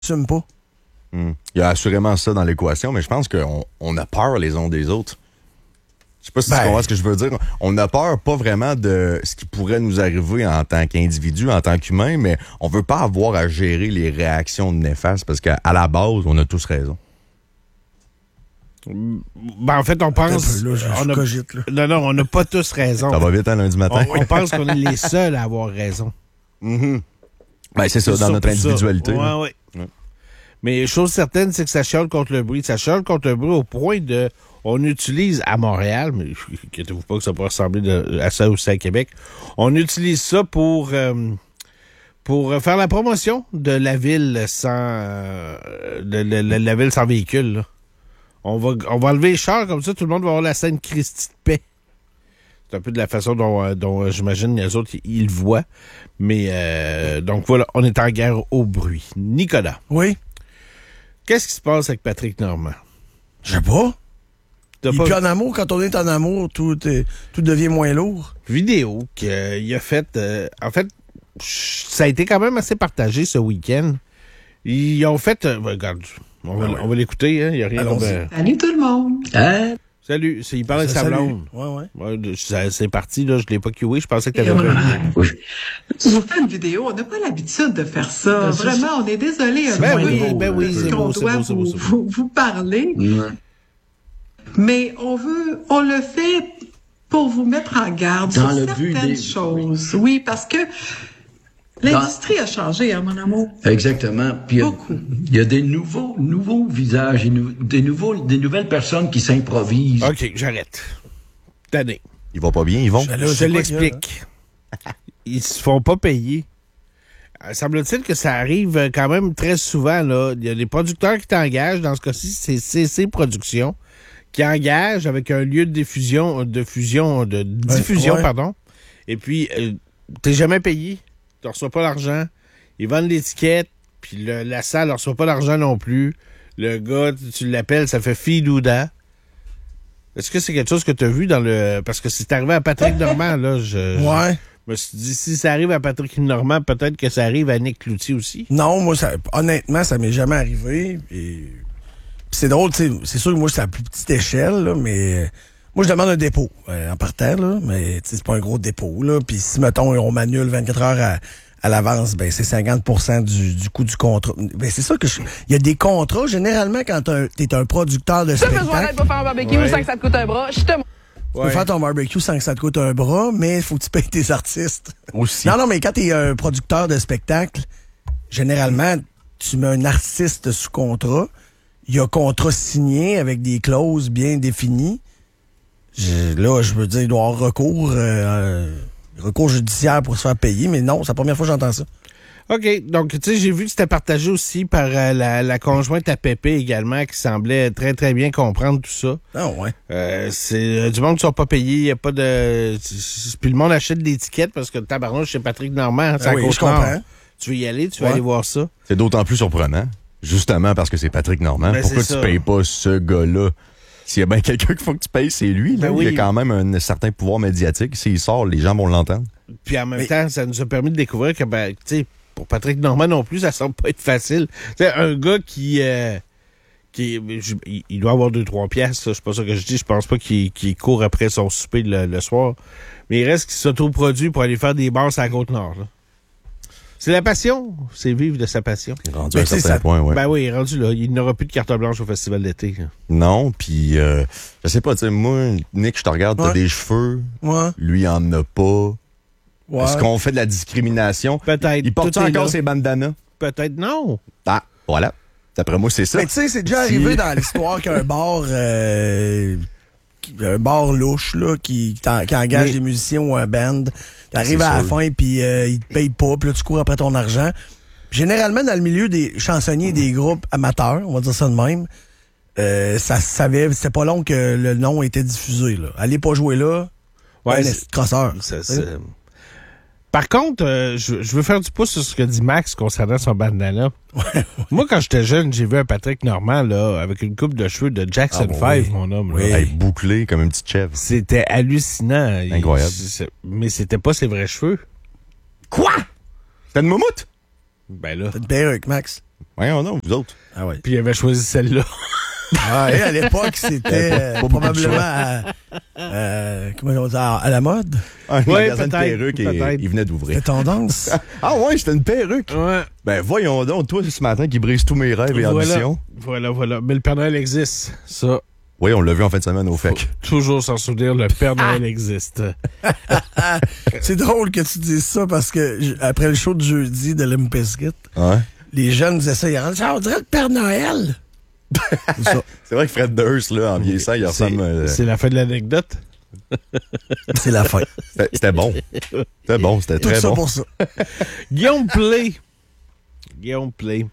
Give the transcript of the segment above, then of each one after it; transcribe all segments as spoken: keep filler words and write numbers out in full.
assume pas. Hum. Il y a assurément ça dans l'équation, mais je pense qu'on on a peur les uns des autres. Je sais pas si ben, tu comprends ce que je veux dire. On a peur pas vraiment de ce qui pourrait nous arriver en tant qu'individu, en tant qu'humain, mais on veut pas avoir à gérer les réactions néfastes parce qu'à la base, on a tous raison. Ben, en fait, on pense... Là, on a, cogite, là. Non, non, on n'a pas tous raison. Ça va vite un lundi matin. On, on pense qu'on est les seuls à avoir raison. Mm-hmm. Ben, c'est ça, c'est dans notre individualité. Oui, oui. Ouais. Mais chose certaine, c'est que ça chiale contre le bruit. Ça chiale contre le bruit au point de... On utilise à Montréal, mais inquiétez-vous pas que ça pourrait ressembler de, à ça aussi à Québec, on utilise ça pour... Euh, pour faire la promotion de la ville sans... Euh, de, de, de la ville sans véhicule, là. On va, on va enlever les chars, comme ça, tout le monde va avoir la scène Christie de paix. C'est un peu de la façon dont, dont j'imagine les autres, ils le voient. Mais, euh, donc voilà, on est en guerre au bruit. Nicolas. Oui? Qu'est-ce qui se passe avec Patrick Normand? Je sais pas. T'as Il pas... est en amour. Quand on est en amour, tout, est, tout devient moins lourd. Vidéo qu'il a faite... Euh, en fait, ça a été quand même assez partagé ce week-end. Ils ont fait... Euh, regarde... On va, ah ouais. va l'écouter, hein. Il n'y a rien comme... Euh... Salut tout le monde! Hein? Salut, c'est, il parlait de sa blonde. Ouais, ouais. ouais ça, c'est parti, là, je l'ai pas cué, je pensais que t'avais pas. Oui. Je vous fais une vidéo, on n'a pas l'habitude de faire ça. Ben, vraiment, on est désolé. Ben oui, beau, ben oui, c'est qu'on beau, doit c'est beau, vous, c'est beau. Vous, vous parler. Ouais. Mais on veut, on le fait pour vous mettre en garde Dans sur le certaines des... choses. Oui, parce que l'industrie Dans... a changé, hein, mon amour. Exactement. Puis il y, y a des nouveaux, nouveaux visages, des, nouveaux, des nouvelles personnes qui s'improvisent. OK, j'arrête. Tanné. Ils vont pas bien, ils vont. Je, je l'explique. Ils se font pas payer. Euh, semble-t-il que ça arrive quand même très souvent, là. Il y a des producteurs qui t'engagent. Dans ce cas-ci, c'est C C Productions qui engagent avec un lieu de diffusion, de fusion, de diffusion, ouais. pardon. Et puis, euh, t'es jamais payé. Tu ne reçois pas l'argent. Ils vendent l'étiquette, puis le, la salle ne reçoit pas l'argent non plus. Le gars, tu l'appelles, ça fait Fidouda. Est-ce que c'est quelque chose que tu as vu dans le... Parce que c'est arrivé à Patrick Normand, là, je... Ouais. Je me suis dit, si ça arrive à Patrick Normand, peut-être que ça arrive à Nick Cloutier aussi. Non, moi, ça, honnêtement, ça m'est jamais arrivé. Et... c'est drôle, tu sais, c'est sûr que moi, c'est à plus petite échelle, là, mais... Moi, je demande un dépôt euh, en partant, là, mais c'est pas un gros dépôt. Là. Puis si, mettons, on m'annule vingt-quatre heures à, à l'avance, ben c'est cinquante pour cent du, du coût du contrat. Ben c'est ça que je... Il y a des contrats, généralement, quand t'es un producteur de spectacle... Tu peux faire un barbecue ouais. sans que ça te coûte un bras. Je te... Tu peux ouais. faire ton barbecue sans que ça te coûte un bras, mais il faut que tu payes tes artistes. Aussi. Non, non, mais quand t'es un producteur de spectacle, généralement, tu mets un artiste sous contrat. Il y a contrat signé avec des clauses bien définies. Je, là, je veux dire, il doit y avoir recours, euh, recours judiciaire pour se faire payer, mais non, c'est la première fois que j'entends ça. OK. Donc, tu sais, j'ai vu que c'était partagé aussi par euh, la, la conjointe à Pépé également, qui semblait très, très bien comprendre tout ça. Ah ouais. Euh, c'est euh, du monde qui ne sont pas payés. Il n'y a pas de... Puis le monde achète des tickets parce que tabarnouche chez Patrick Normand, c'est ah à oui, cause je comprends. Tu veux y aller, tu veux ouais. aller voir ça. C'est d'autant plus surprenant, justement parce que c'est Patrick Normand. Ben, Pourquoi tu ne payes pas ce gars-là? S'il y a bien quelqu'un qu'il faut que tu payes, c'est lui. Là. Ben oui. Il a quand même un certain pouvoir médiatique. S'il sort, les gens vont l'entendre. Puis en même Mais... temps, ça nous a permis de découvrir que, ben, tu sais, pour Patrick Normand non plus, ça semble pas être facile. Tu sais, un gars qui... Euh, qui il, il doit avoir deux, trois piastres, c'est pas ça que je dis. Je pense pas qu'il, qu'il court après son souper le, le soir. Mais il reste qu'il s'autoproduit pour aller faire des bars à la Côte-Nord. Là. C'est la passion. C'est vivre de sa passion. Rendu à un certain point, oui. Ben oui, rendu là. Il n'aura plus de carte blanche au festival d'été. Là. Non, puis euh, je sais pas, tu sais, moi, Nick, je te regarde, t'as ouais. des cheveux. Ouais. Lui, il en a pas. Ouais. Est-ce qu'on fait de la discrimination? Peut-être. Il porte encore ses bandanas? Peut-être non. Ah, voilà. D'après moi, c'est ça. Mais tu sais, c'est déjà si... arrivé dans l'histoire qu'un bar... Euh, un bar louche, là, qui, qui engage Mais... des musiciens ou un band... T'arrives à la fin, puis euh, ils te payent pas, puis là, tu cours après ton argent. Généralement, dans le milieu des chansonniers et des groupes amateurs, on va dire ça de même, euh, ça savait, c'était pas long que le nom était diffusé, là. Allez pas jouer là, ouais, un crosseur. Par contre, euh, je, je veux faire du pouce sur ce que dit Max concernant son bandana. Ouais, ouais. Moi, quand j'étais jeune, j'ai vu un Patrick Normand là, avec une coupe de cheveux de Jackson ah, five, oui. mon homme. Oui. Là. Hey, bouclé comme une petite chèvre. C'était hallucinant. Incroyable. Il, mais c'était pas ses vrais cheveux. Quoi? C'était une moumoute? Ben là. C'était une perruque, Max. Voyons donc, vous autres. Ah ouais. Puis il avait choisi celle-là. Ah, et à l'époque, c'était euh, Pas beaucoup de probablement choix. à, euh, comment on dit, à, à la mode. Un Ouais, magasin de peut-être, perruques et peut-être. il venait d'ouvrir. C'était tendance. Ah ouais, c'était une perruque. Ouais. Ben voyons donc, toi ce matin qui brise tous mes rêves et Voilà. ambitions. Voilà, voilà. Mais le Père Noël existe. Ça, Oui, on l'a vu en fin de semaine au F E C. toujours s'en souvenir, le Père Noël existe. C'est drôle que tu dises ça parce que j- après le show de jeudi de Limp Bizkit, Ouais. les jeunes disaient ça, ils disaient, ah, on dirait le Père Noël. C'est ça. C'est vrai que Fred Durst, là, en vieillissant, il C'est, ressemble. euh, c'est la fin de l'anecdote. C'est la fin. C'était c'était bon. C'était bon, c'était Tout très ça bon. pour ça. Guillaume Play. Guillaume Play.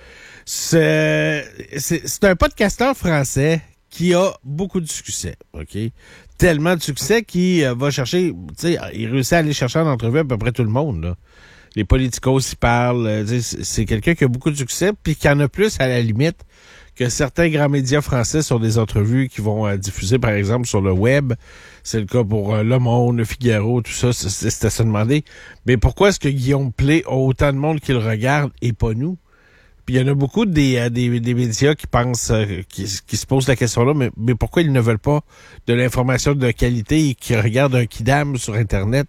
C'est, c'est, c'est un podcasteur français qui a beaucoup de succès, OK? Tellement de succès qu'il euh, va chercher, tu sais, il réussit à aller chercher en entrevue à peu près tout le monde, là. Les politicos y parlent, euh, tu sais, c'est, c'est quelqu'un qui a beaucoup de succès, puis qui en a plus, à la limite, que certains grands médias français sur des entrevues qui vont euh, diffuser, par exemple, sur le web. C'est le cas pour euh, Le Monde, Le Figaro, tout ça. C'est- C'était à se demander. Mais pourquoi est-ce que Guillaume Play a autant de monde qui le regarde et pas nous? Puis il y en a beaucoup des, euh, des, des médias qui pensent, euh, qui, qui se posent la question-là, mais, mais pourquoi ils ne veulent pas de l'information de qualité et qui regardent un kidam sur Internet?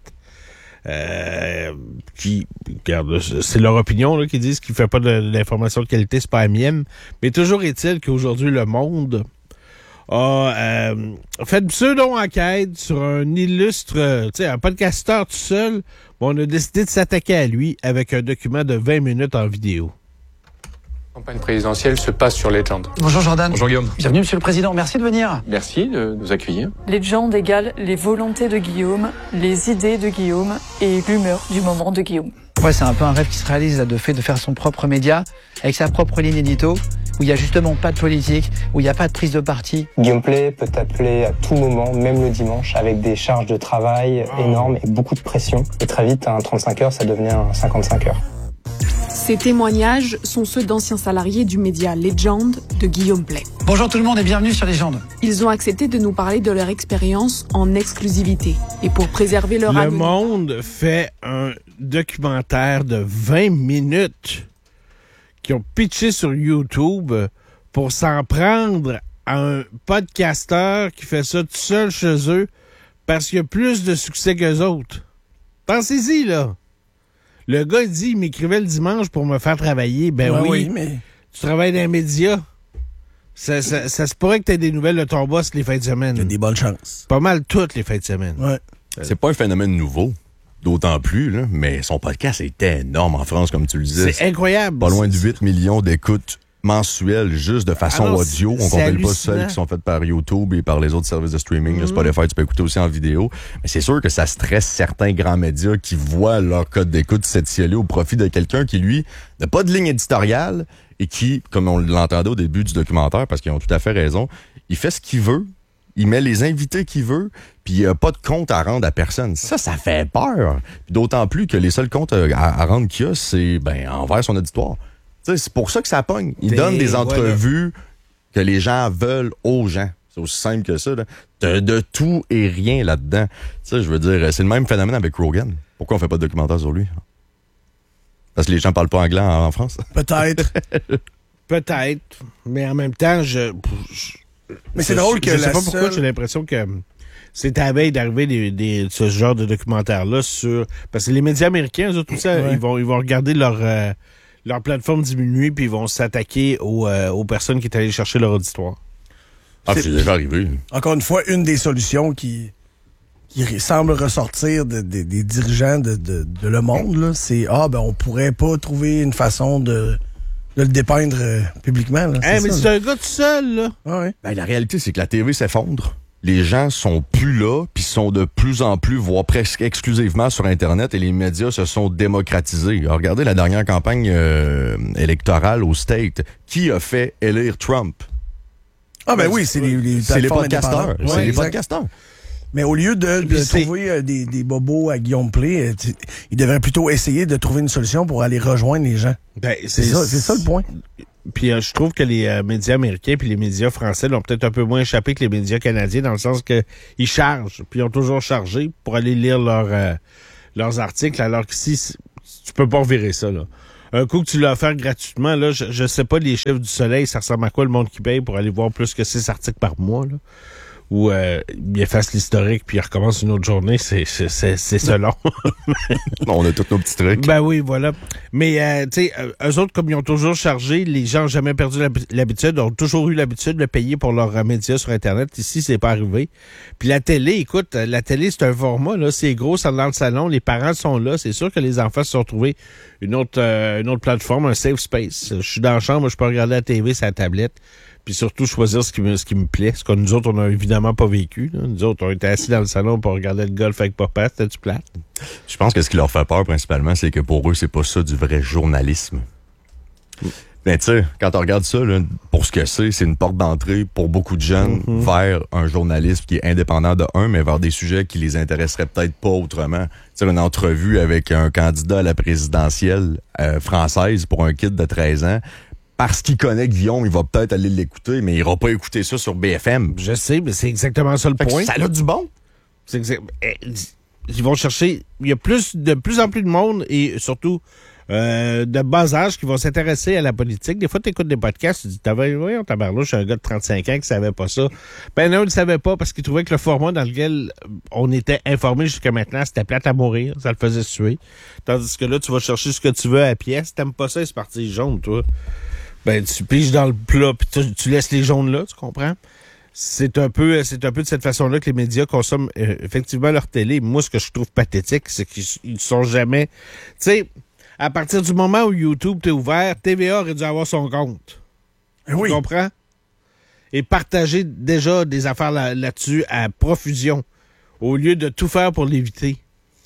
Euh, qui, regarde, c'est leur opinion là, qui disent qu'il fait pas de, de l'information de qualité, c'est pas la mienne. Mais toujours est-il qu'aujourd'hui, Le Monde a euh, fait une pseudo-enquête sur un illustre, euh, tu sais, un podcasteur tout seul. Bon, on a décidé de s'attaquer à lui avec un document de vingt minutes en vidéo. La campagne présidentielle se passe sur Legend. Bonjour Jordan. Bonjour Guillaume. Bienvenue Monsieur le Président, merci de venir. Merci de nous accueillir. Legend égale les volontés de Guillaume, les idées de Guillaume et l'humeur du moment de Guillaume. Ouais, c'est un peu un rêve qui se réalise là, de fait de faire son propre média, avec sa propre ligne édito, où il y a justement pas de politique, où il n'y a pas de prise de parti. Guillaume Play peut t'appeler à tout moment, même le dimanche, avec des charges de travail énormes et beaucoup de pression. Et très vite, un trente-cinq heures, ça devient un cinquante-cinq heures. Ces témoignages sont ceux d'anciens salariés du média Legend de Guillaume Play. Bonjour tout le monde et bienvenue sur Légende. Ils ont accepté de nous parler de leur expérience en exclusivité. Et pour préserver leur Le anonymat- Monde fait un documentaire de vingt minutes qu'ils ont pitché sur YouTube pour s'en prendre à un podcasteur qui fait ça tout seul chez eux parce qu'il a plus de succès qu'eux autres. Pensez-y, là. Le gars, il dit, il m'écrivait le dimanche pour me faire travailler. Ben Ouais, oui, oui, mais tu travailles dans les médias. Ça, ça, ça se pourrait que tu aies des nouvelles de ton boss les fins de semaine. il y a des bonnes chances. Pas mal toutes les fins de semaine. Ouais. C'est pas un phénomène nouveau. D'autant plus, là, mais son podcast est énorme en France, comme tu le disais. C'est incroyable. Pas loin de huit millions d'écoutes mensuelles juste de façon Ah non, audio. c'est- On c'est compte pas hallucinant. celles qui sont faites par YouTube et par les autres services de streaming. Mm-hmm. Spotify, tu peux écouter aussi en vidéo. Mais c'est sûr que ça stresse certains grands médias qui voient leur code d'écoute s'étioler au profit de quelqu'un qui, lui, n'a pas de ligne éditoriale et qui, comme on l'entendait au début du documentaire, parce qu'ils ont tout à fait raison, il fait ce qu'il veut. Il met les invités qu'il veut, puis il n'y a pas de compte à rendre à personne. Ça, ça fait peur. Puis d'autant plus que les seuls comptes à, à rendre qu'il y a, c'est ben, envers son auditoire. Tu sais, c'est pour ça que ça pogne. Il Des- donne des voilà. entrevues que les gens veulent aux gens. C'est aussi simple que ça. Là. De, de tout et rien là-dedans. Tu sais, je veux dire, c'est le même phénomène avec Rogan. Pourquoi on fait pas de documentaire sur lui? Parce que les gens parlent pas anglais en, en France. Peut-être. Peut-être, mais en même temps, je... je- Mais c'est je- drôle que Je sais la pas pourquoi seule- j'ai l'impression que c'est à la veille d'arriver des, des, ce genre de documentaire-là sur... Parce que les médias américains, eux autres, tout ça, Ouais. ils, vont, ils vont regarder leur, euh, leur plateforme diminuer puis ils vont s'attaquer aux, euh, aux personnes qui est allées chercher leur auditoire. Ah, C'est- c'est déjà arrivé. Encore une fois, une des solutions qui, qui semble ressortir de- de- des dirigeants de, de, de Le Monde, là, c'est ah ben on pourrait pas trouver une façon de, de le dépeindre euh, publiquement. Là, Hey, mais ça, c'est là. un gars tout seul, là. Ah ouais. Ben, la réalité, c'est que la T V s'effondre. Les gens sont plus là, puis sont de plus en plus, voire presque exclusivement sur Internet, et les médias se sont démocratisés. Alors, regardez la dernière campagne euh, électorale au State. Qui a fait élire Trump? Ah ben oui, c'est les, les C'est les plateformes podcasteurs. indépendantes. C'est Ouais, les exact. podcasteurs. Mais au lieu de, de Puis c'est- trouver euh, des, des bobos à Guillaume Play, euh, tu- il devrait plutôt essayer de trouver une solution pour aller rejoindre les gens. Ben, C'est ça, c'est ça le point. Puis euh, je trouve que les euh, médias américains puis les médias français l'ont peut-être un peu moins échappé que les médias canadiens dans le sens que ils chargent, puis ils ont toujours chargé pour aller lire leur, euh, leurs articles, alors qu'ici, c- tu peux pas revirer ça, là. un coup que tu l'as offert gratuitement, là, je, je sais pas les chiffres du soleil, ça ressemble à quoi le monde qui paye pour aller voir plus que six articles par mois, là. Où euh, il efface l'historique puis il recommence une autre journée, c'est, c'est, c'est, c'est selon. On a tous nos petits trucs. Ben oui, voilà. Mais, euh, tu sais, euh, eux autres, comme ils ont toujours chargé, les gens n'ont jamais perdu l'hab- l'habitude, ont toujours eu l'habitude de payer pour leurs euh, médias sur Internet. Ici, c'est pas arrivé. Puis la télé, écoute, la télé, c'est un format, là, c'est gros, ça dans le salon, les parents sont là, c'est sûr que les enfants se sont trouvés une autre, euh, une autre plateforme, un safe space. Je suis dans la chambre, je peux regarder la T V sur la tablette. Puis surtout choisir ce qui me, ce qui me plaît. Ce que nous autres, on n'a évidemment pas vécu. Là. Nous autres, on était assis dans le salon pour regarder le golf avec papa. C'était-tu plate? Je pense que ce qui leur fait peur, principalement, c'est que pour eux, c'est pas ça du vrai journalisme. Mm. Mais tu sais, quand on regarde ça, là, pour ce que c'est, c'est une porte d'entrée pour beaucoup de jeunes mm-hmm. vers un journalisme qui est indépendant de un, mais vers des sujets qui les intéresseraient peut-être pas autrement. Tu sais, une entrevue avec un candidat à la présidentielle euh, française pour un kid de treize ans, parce qu'il connaît Guillaume, il va peut-être aller l'écouter, mais il ira pas écouter ça sur B F M. Je sais, mais c'est exactement ça le fait point. Que ça a du bon. C'est exact... Ils vont chercher... Il y a plus de plus en plus de monde et surtout euh, de bas âge qui vont s'intéresser à la politique. Des fois, tu écoutes des podcasts, tu dis, t'avais, voyons, tabarlouche, je suis un gars de trente-cinq ans qui savait pas ça. Ben non, il ne savait pas parce qu'il trouvait que le format dans lequel on était informé jusqu'à maintenant, c'était plate à mourir. Ça le faisait suer. Tandis que là, tu vas chercher ce que tu veux à la pièce. T'aimes pas ça, c'est parti jaune, toi. Ben, tu piges dans le plat pis tu, tu laisses les jaunes là, tu comprends? C'est un peu, c'est un peu de cette façon-là que les médias consomment euh, effectivement leur télé. Moi, ce que je trouve pathétique, c'est qu'ils ne sont jamais... Tu sais, à partir du moment où YouTube t'est ouvert, T V A aurait dû avoir son compte. Oui. Tu comprends? Et partager déjà des affaires là, là-dessus à profusion, au lieu de tout faire pour l'éviter.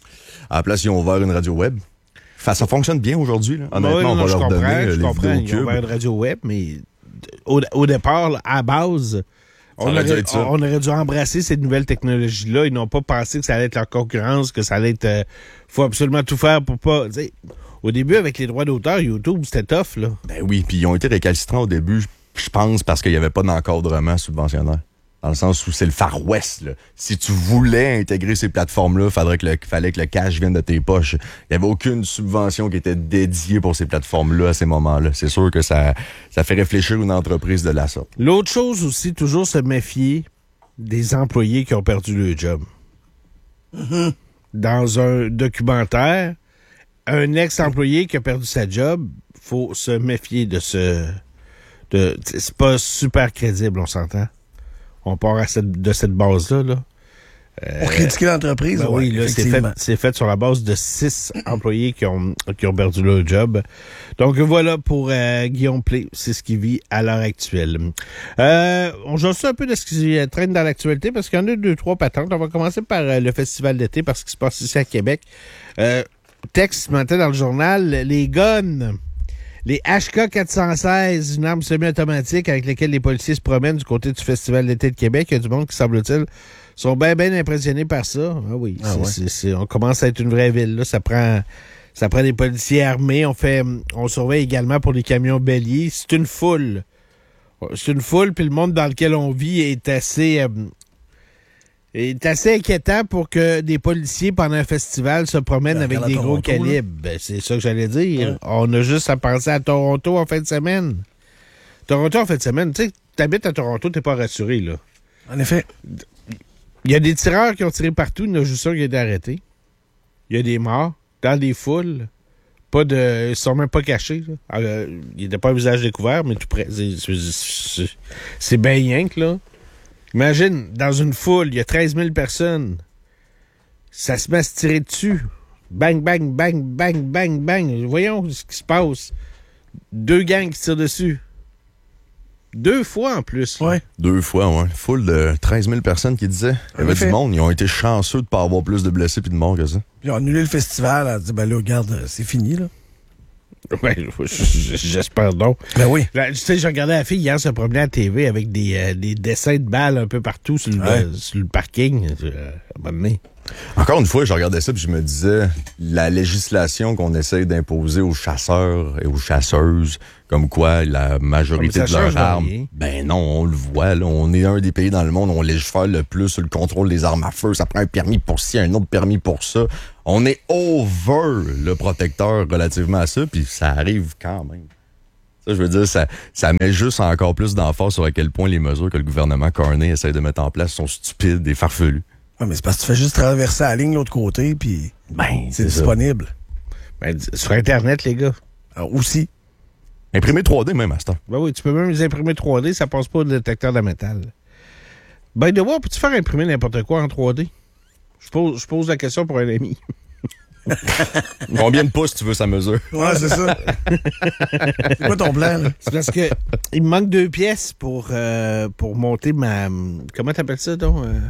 À la place, ils ont ouvert une radio web. Enfin, ça fonctionne bien aujourd'hui. Là. Honnêtement, oui, non, on va leur comprends, donner je les comprends, vidéos ils ont ouvert une radio web, mais au, au départ, là, à base, on aurait, aurait on aurait dû embrasser ces nouvelles technologies-là. Ils n'ont pas pensé que ça allait être leur concurrence, que ça allait être... Euh, faut absolument tout faire pour pas... T'sais, au début, avec les droits d'auteur, YouTube, c'était tough, là. Ben oui, puis ils ont été récalcitrants au début, je pense, parce qu'il n'y avait pas d'encadrement subventionnaire. Dans le sens où c'est le Far West, là. Si tu voulais intégrer ces plateformes-là, il faudrait que le, fallait que le cash vienne de tes poches. Il n'y avait aucune subvention qui était dédiée pour ces plateformes-là à ces moments-là. C'est sûr que ça, ça fait réfléchir une entreprise de la sorte. L'autre chose aussi, toujours se méfier des employés qui ont perdu leur job. Mm-hmm. Dans un documentaire, un ex-employé qui a perdu sa job, faut se méfier de ce... De, c'est pas super crédible, on s'entend. On part à cette, de cette base-là. Là. Euh, Pour critiquer l'entreprise, ben oui, là, c'est fait, c'est fait sur la base de six employés qui ont, qui ont perdu leur job. Donc voilà pour euh, Guillaume Play, c'est ce qu'il vit à l'heure actuelle. Euh, on joue un peu de ce qui traîne dans l'actualité parce qu'il y en a deux, trois patentes. On va commencer par euh, le festival d'été parce qu'il se passe ici à Québec. Euh, texte ce matin dans le journal, les guns... Les H K quatre cent seize, une arme semi-automatique avec laquelle les policiers se promènent du côté du Festival d'été de Québec. Il y a du monde qui, semble-t-il, sont bien, bien impressionnés par ça. Ah oui, ah c'est, ouais. c'est, c'est, on commence à être une vraie ville. Là. Ça prend ça prend des policiers armés. On fait, on surveille également pour les camions béliers. C'est une foule. C'est une foule, puis le monde dans lequel on vit est assez... Euh, est assez inquiétant pour que des policiers, pendant un festival, se promènent avec des Toronto, gros calibres. Ben, c'est ça que j'allais dire. Ouais. On a juste à penser à Toronto en fin de semaine. Toronto en fin de semaine, tu sais, t'habites à Toronto, t'es pas rassuré, là. En effet. Il y a des tireurs qui ont tiré partout, il y en a juste un qui a été arrêté. Il y a des morts, dans des foules. Pas de... Ils sont même pas cachés, là. Alors, il n'était pas un visage découvert, mais tout près. C'est, c'est, c'est, c'est bien rien que, là. Imagine, dans une foule, il y a treize mille personnes. Ça se met à se tirer dessus. Bang, bang, bang, bang, bang, bang. Voyons ce qui se passe. Deux gangs qui tirent dessus. Deux fois en plus. Ouais. Deux fois, ouais. Foule de treize mille personnes qui disaient. Il y avait du monde. Ils ont été chanceux de ne pas avoir plus de blessés et de morts que ça. Ils ont annulé le festival. Ils ont dit, ben là, regarde, c'est fini, là. Ben, j'espère donc. Ben oui. Tu sais, j'ai regardé la fille hier se promener à la T V avec des, euh, des dessins de balles un peu partout sur le, ouais. euh, sur le parking. Euh, à un moment donné. Encore une fois, je regardais ça et je me disais, la législation qu'on essaye d'imposer aux chasseurs et aux chasseuses, comme quoi la majorité de leurs armes, ben non, on le voit, là, on est un des pays dans le monde où on légifère le plus sur le contrôle des armes à feu. Ça prend un permis pour ci, un autre permis pour ça. On est over le protecteur relativement à ça, puis ça arrive quand même. Ça, je veux dire, ça, ça met juste encore plus d'emphase sur à quel point les mesures que le gouvernement Carney essaie de mettre en place sont stupides et farfelues. Oui, mais c'est parce que tu fais juste traverser la ligne de l'autre côté, puis ben, c'est, c'est disponible. Ben, sur Internet, les gars. Alors, aussi. Imprimer trois D, même à ce temps. Ben oui, tu peux même les imprimer trois D, ça passe pas au détecteur de métal. Ben, de voir, peux-tu faire imprimer n'importe quoi en trois D? Je pose, je pose la question pour un ami. Combien de pouces tu veux sa mesure? Ouais, c'est ça. C'est quoi ton plan, là? C'est parce que il me manque deux pièces pour, euh, pour monter ma... Comment t'appelles ça, donc? Euh...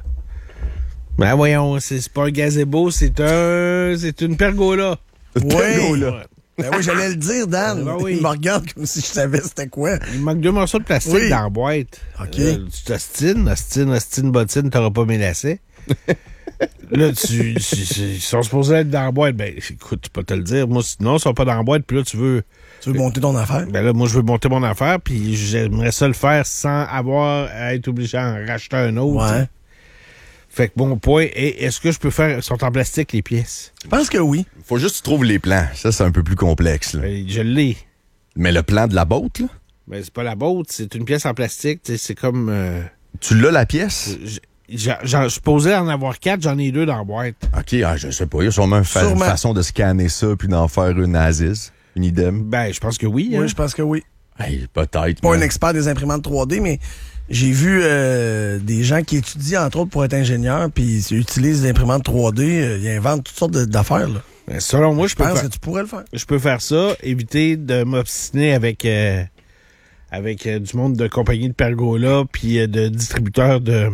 Ben voyons, c'est, c'est pas un gazebo, c'est un... C'est une pergola. Oui. Pergola. Ben oui, j'allais le dire, Dan. Ben oui. Il me regarde comme si je savais c'était quoi. Il me manque deux morceaux de plastique oui. dans la boîte. OK. Euh, tu t'ostines, ostine, ostine, bottine, t'auras pas mes lacets. Là, tu, tu, tu, ils sont supposés être dans la boîte. Ben, écoute, tu peux te le dire. Moi, sinon, ils sont pas dans la boîte. Puis là, tu veux... Tu veux monter ton affaire? Ben là, moi, je veux monter mon affaire. Puis j'aimerais ça le faire sans avoir à être obligé à en racheter un autre. Ouais. T'sais. Fait que mon point est, est-ce que je peux faire... Ils sont en plastique, les pièces? Je pense que oui. Faut juste que tu trouves les plans. Ça, c'est un peu plus complexe, là. Ben, je l'ai. Mais le plan de la botte, là? Ben, c'est pas la botte. C'est une pièce en plastique. T'sais, c'est comme... Euh... Tu l'as, la pièce? Je... Je suis posé en avoir quatre, j'en ai deux dans la boîte. OK, ah, je sais pas. Il y a sûrement une fa- sûrement. façon de scanner ça puis d'en faire une Aziz, une idem. Ben, je pense que oui. Oui, hein. je pense que oui. Hey, peut-être. Pas mais... un expert des imprimantes trois D, mais j'ai vu euh, des gens qui étudient, entre autres, pour être ingénieurs, puis ils utilisent les imprimantes trois D, euh, ils inventent toutes sortes de, d'affaires. Là. Ben, selon moi, je, je peux pense faire... que tu pourrais le faire. Je peux faire ça, éviter de m'obstiner avec... Euh... avec euh, du monde de compagnie de pergola puis euh, de distributeurs de...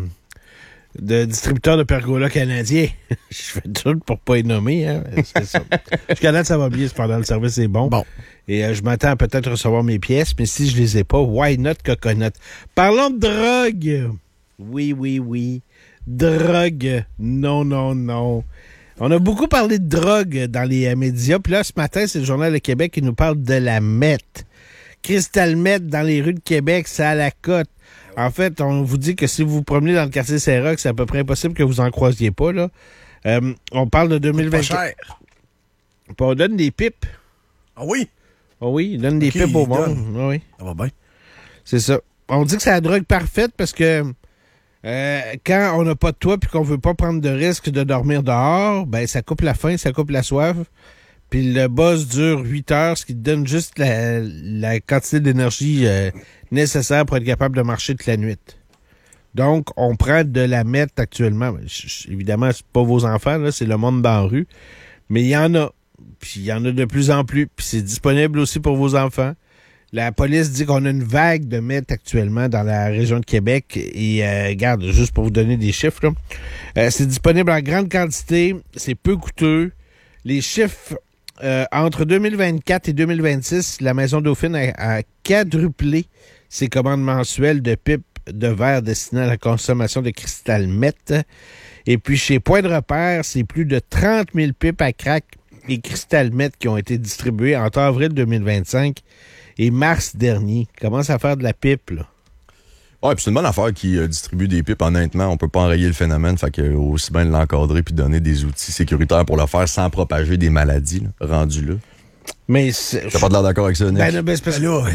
de distributeur de pergola canadien. Je fais tout pour pas être nommé. Hein. C'est ça. Jusqu'à là, ça va bien. Cependant, le service est bon. Bon. Et euh, je m'attends à peut-être recevoir mes pièces, mais si je les ai pas, why not coconut? Parlons de drogue. Oui, oui, oui. Drogue. Non, non, non. On a beaucoup parlé de drogue dans les euh, médias. Puis là, ce matin, c'est le Journal de Québec qui nous parle de la meth. Cristal meth dans les rues de Québec, ça a la cote. En fait, on vous dit que si vous vous promenez dans le quartier Saint-Roch, c'est à peu près impossible que vous en croisiez pas, là. Euh, on parle de deux mille vingt. Pas cher. Puis on donne des pipes. Ah oui? Ah oui, ils donnent des okay, pipes au monde. Ah oui. Ça va bien. C'est ça. On dit que c'est la drogue parfaite parce que euh, quand on n'a pas de toit puis qu'on veut pas prendre de risque de dormir dehors, ben ça coupe la faim, ça coupe la soif. Puis le buzz dure huit heures, ce qui te donne juste la, la quantité d'énergie euh, nécessaire pour être capable de marcher toute la nuit. Donc, on prend de la meth actuellement. Évidemment, c'est pas vos enfants, là, c'est le monde dans la rue. Mais il y en a. Puis il y en a de plus en plus. Puis c'est disponible aussi pour vos enfants. La police dit qu'on a une vague de meth actuellement dans la région de Québec. Et euh, regarde, juste pour vous donner des chiffres, là, euh, c'est disponible en grande quantité. C'est peu coûteux. Les chiffres... Euh, entre deux mille vingt-quatre et deux mille vingt-six, la Maison Dauphine a, a quadruplé ses commandes mensuelles de pipes de verre destinées à la consommation de cristal meth. Et puis, chez Point de repère, c'est plus de trente mille pipes à crack et cristal meth qui ont été distribuées entre avril deux mille vingt-cinq et mars dernier. Commence à faire de la pipe, là. Ouais, puis c'est une bonne affaire qui euh, distribue des pipes. Honnêtement, on peut pas enrayer le phénomène, fait que euh, aussi bien l'encadrer puis donner des outils sécuritaires pour le faire sans propager des maladies, là, rendu là. Mais c'est... T'as pas de l'air d'accord avec ça, Nick? Ben, ben, c'est parce que là...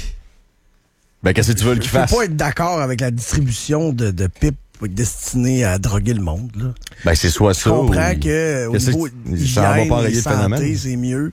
Ben, qu'est-ce que tu veux qu'il fasse? Je peux pas être d'accord avec la distribution de, de pipes destinées à droguer le monde, là. Ben, c'est soit ça. Je comprends ou... que au niveau hygiène, ça va pas enrayer le phénomène. C'est mieux.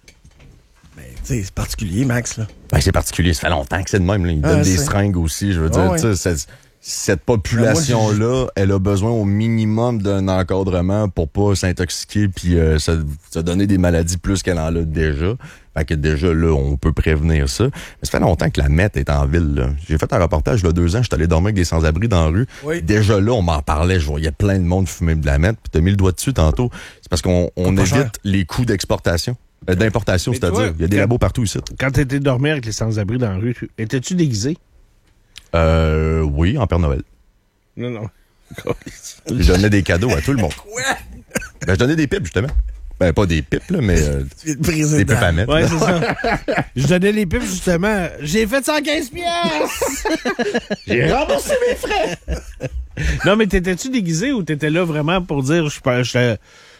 C'est particulier, Max, là. Ben, c'est particulier. Ça fait longtemps que c'est de même, là. Ils ah, donnent c'est... des seringues aussi. Je veux dire, oh, ouais. tu sais, cette, cette population-là, moi, elle a besoin au minimum d'un encadrement pour pas s'intoxiquer puis euh, se, se donner des maladies plus qu'elle en a déjà. Fait que déjà, là, on peut prévenir ça. Mais ça fait longtemps que la meth est en ville, là. J'ai fait un reportage, là, deux ans, j'étais allé dormir avec des sans-abri dans la rue. Oui. Déjà là, on m'en parlait. Je voyais plein de monde fumer de la meth. Puis t'as mis le doigt dessus tantôt. C'est parce qu'on on évite cher. les coûts d'exportation. Euh, d'importation, mais c'est-à-dire. Il y a des labos partout ici. Quand tu étais dormir avec les sans-abri dans la rue, étais-tu déguisé? Euh, oui, en Père Noël. Non, non. Je donnais des cadeaux à tout le monde. Quoi? Ben, je donnais des pipes, justement. Ben, pas des pipes, là, mais euh, des pipes à mettre. Ouais, c'est ça. Je donnais les pipes, justement. J'ai fait cent quinze piastres! J'ai remboursé mes frais! Non, mais t'étais-tu déguisé ou t'étais là vraiment pour dire, je, je,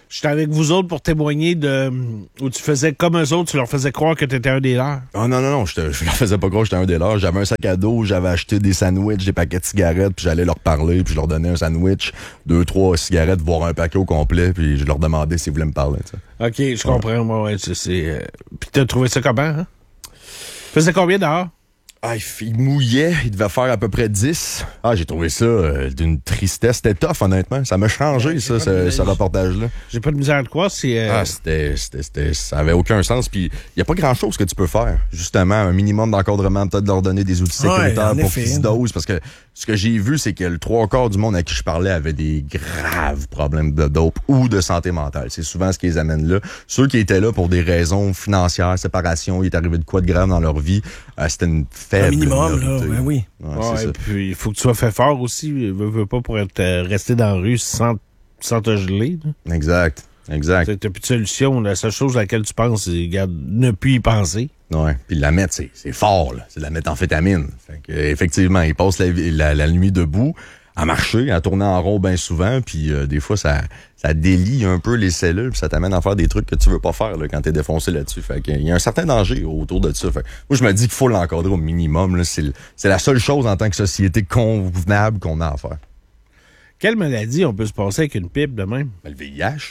J'étais avec vous autres pour témoigner de où tu faisais comme eux autres, tu leur faisais croire que tu étais un des leurs. Oh non, non, non, je, te, je leur faisais pas croire que j'étais un des leurs. J'avais un sac à dos, j'avais acheté des sandwichs, des paquets de cigarettes, puis j'allais leur parler, puis je leur donnais un sandwich, deux, trois cigarettes, voire un paquet au complet, puis je leur demandais s'ils voulaient me parler. T'sais. OK, je ouais. comprends. Moi, ouais, c'est, c'est, euh... Puis t'as trouvé ça comment, hein? Faisais combien dehors? Ah, il mouillait, il devait faire à peu près dix. Ah, j'ai trouvé ça euh, d'une tristesse. C'était tough, honnêtement. Ça m'a changé, ouais, ça, ce, ce reportage-là. J'ai pas de misère de quoi, c'est... Euh... Ah, c'était, c'était, c'était... Ça avait aucun sens. Puis, il n'y a pas grand-chose que tu peux faire. Justement, un minimum d'encadrement, peut-être leur donner des outils sécuritaires ouais, pour qu'ils se dosent. Parce que ce que j'ai vu, c'est que le trois quarts du monde à qui je parlais avait des graves problèmes de dope ou de santé mentale. C'est souvent ce qui les amène là. Ceux qui étaient là pour des raisons financières, séparation, il est arrivé de quoi de grave dans leur vie, euh, c'était une faible... Un minimum, là, ben oui. Ouais, ouais, et puis, il faut que tu sois fait fort aussi. Veux, veux pas pour être euh, resté dans la rue sans, sans te geler. Là. Exact, exact. T'as plus de solution. La seule chose à laquelle tu penses, c'est, regarde, ne plus y penser. Ouais, puis la mettre, c'est, c'est fort, là. C'est de la méthamphétamine. Fait que, effectivement, ils passent la, la, la nuit debout, à marcher, à tourner en rond bien souvent, puis euh, des fois, ça, ça délie un peu les cellules, puis ça t'amène à faire des trucs que tu veux pas faire là, quand t'es défoncé là-dessus. Fait que, il y a un certain danger autour de ça. Fait que, moi, je me dis qu'il faut l'encadrer au minimum. Là. C'est, c'est la seule chose en tant que société convenable qu'on a à faire. Quelle maladie on peut se passer avec une pipe de même? Ben, le V I H.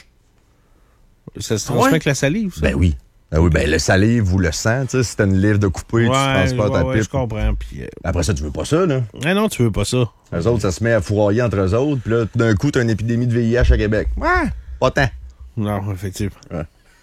Ça se transmet ouais. avec la salive, ça? Ben oui. Ben oui, ben le salive ou le sang, tu sais, si t'as une livre de coupée, ouais, tu penses pas ouais, à ta ouais, pipe. je comprends. Puis, euh... Après ça, tu veux pas ça, là? Ah non, tu veux pas ça. Eux autres, ça se met à fourrailler entre eux autres, puis là, d'un coup, t'as une épidémie de V I H à Québec. Ouais, pas tant. Non, effectivement. Ouais.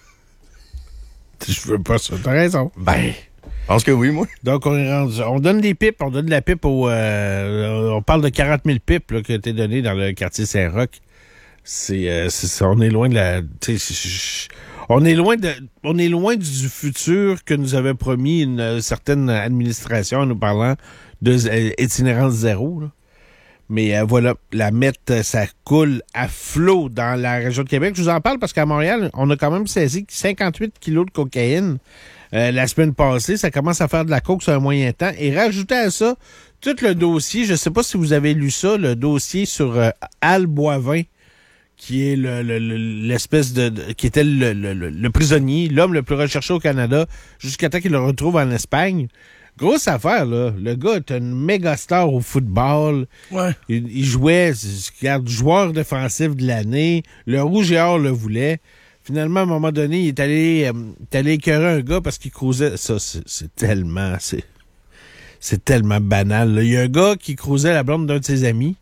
Je veux pas ça, t'as raison. Ben, je pense que oui, moi. Donc, on est rendu, on donne des pipes, on donne de la pipe au... Euh, on parle de quarante mille pipes là, qui ont été données dans le quartier Saint-Roch. C'est, euh, c'est, on est loin de la... On est loin de, on est loin du futur que nous avait promis une euh, certaine administration en nous parlant de euh, itinérance zéro. Là. Mais euh, voilà, la meth, ça coule à flot dans la région de Québec. Je vous en parle parce qu'à Montréal, on a quand même saisi cinquante-huit kilos de cocaïne euh, la semaine passée. Ça commence à faire de la coke sur un moyen temps. Et rajouter à ça, tout le dossier, je ne sais pas si vous avez lu ça, le dossier sur euh, Al Boivin, qui est le, le, l'espèce de, de qui était le, le, le prisonnier, l'homme le plus recherché au Canada, jusqu'à temps qu'il le retrouve en Espagne. Grosse affaire, là. Le gars est une méga star au football. Ouais. Il, il jouait, regarde, joueur défensif de l'année. Le Rouge et Or le voulait. Finalement, à un moment donné, il est allé, euh, il est allé écœurer un gars parce qu'il causait... Ça, c'est, c'est tellement... C'est, c'est tellement banal, là. Il y a un gars qui causait la blonde d'un de ses amis.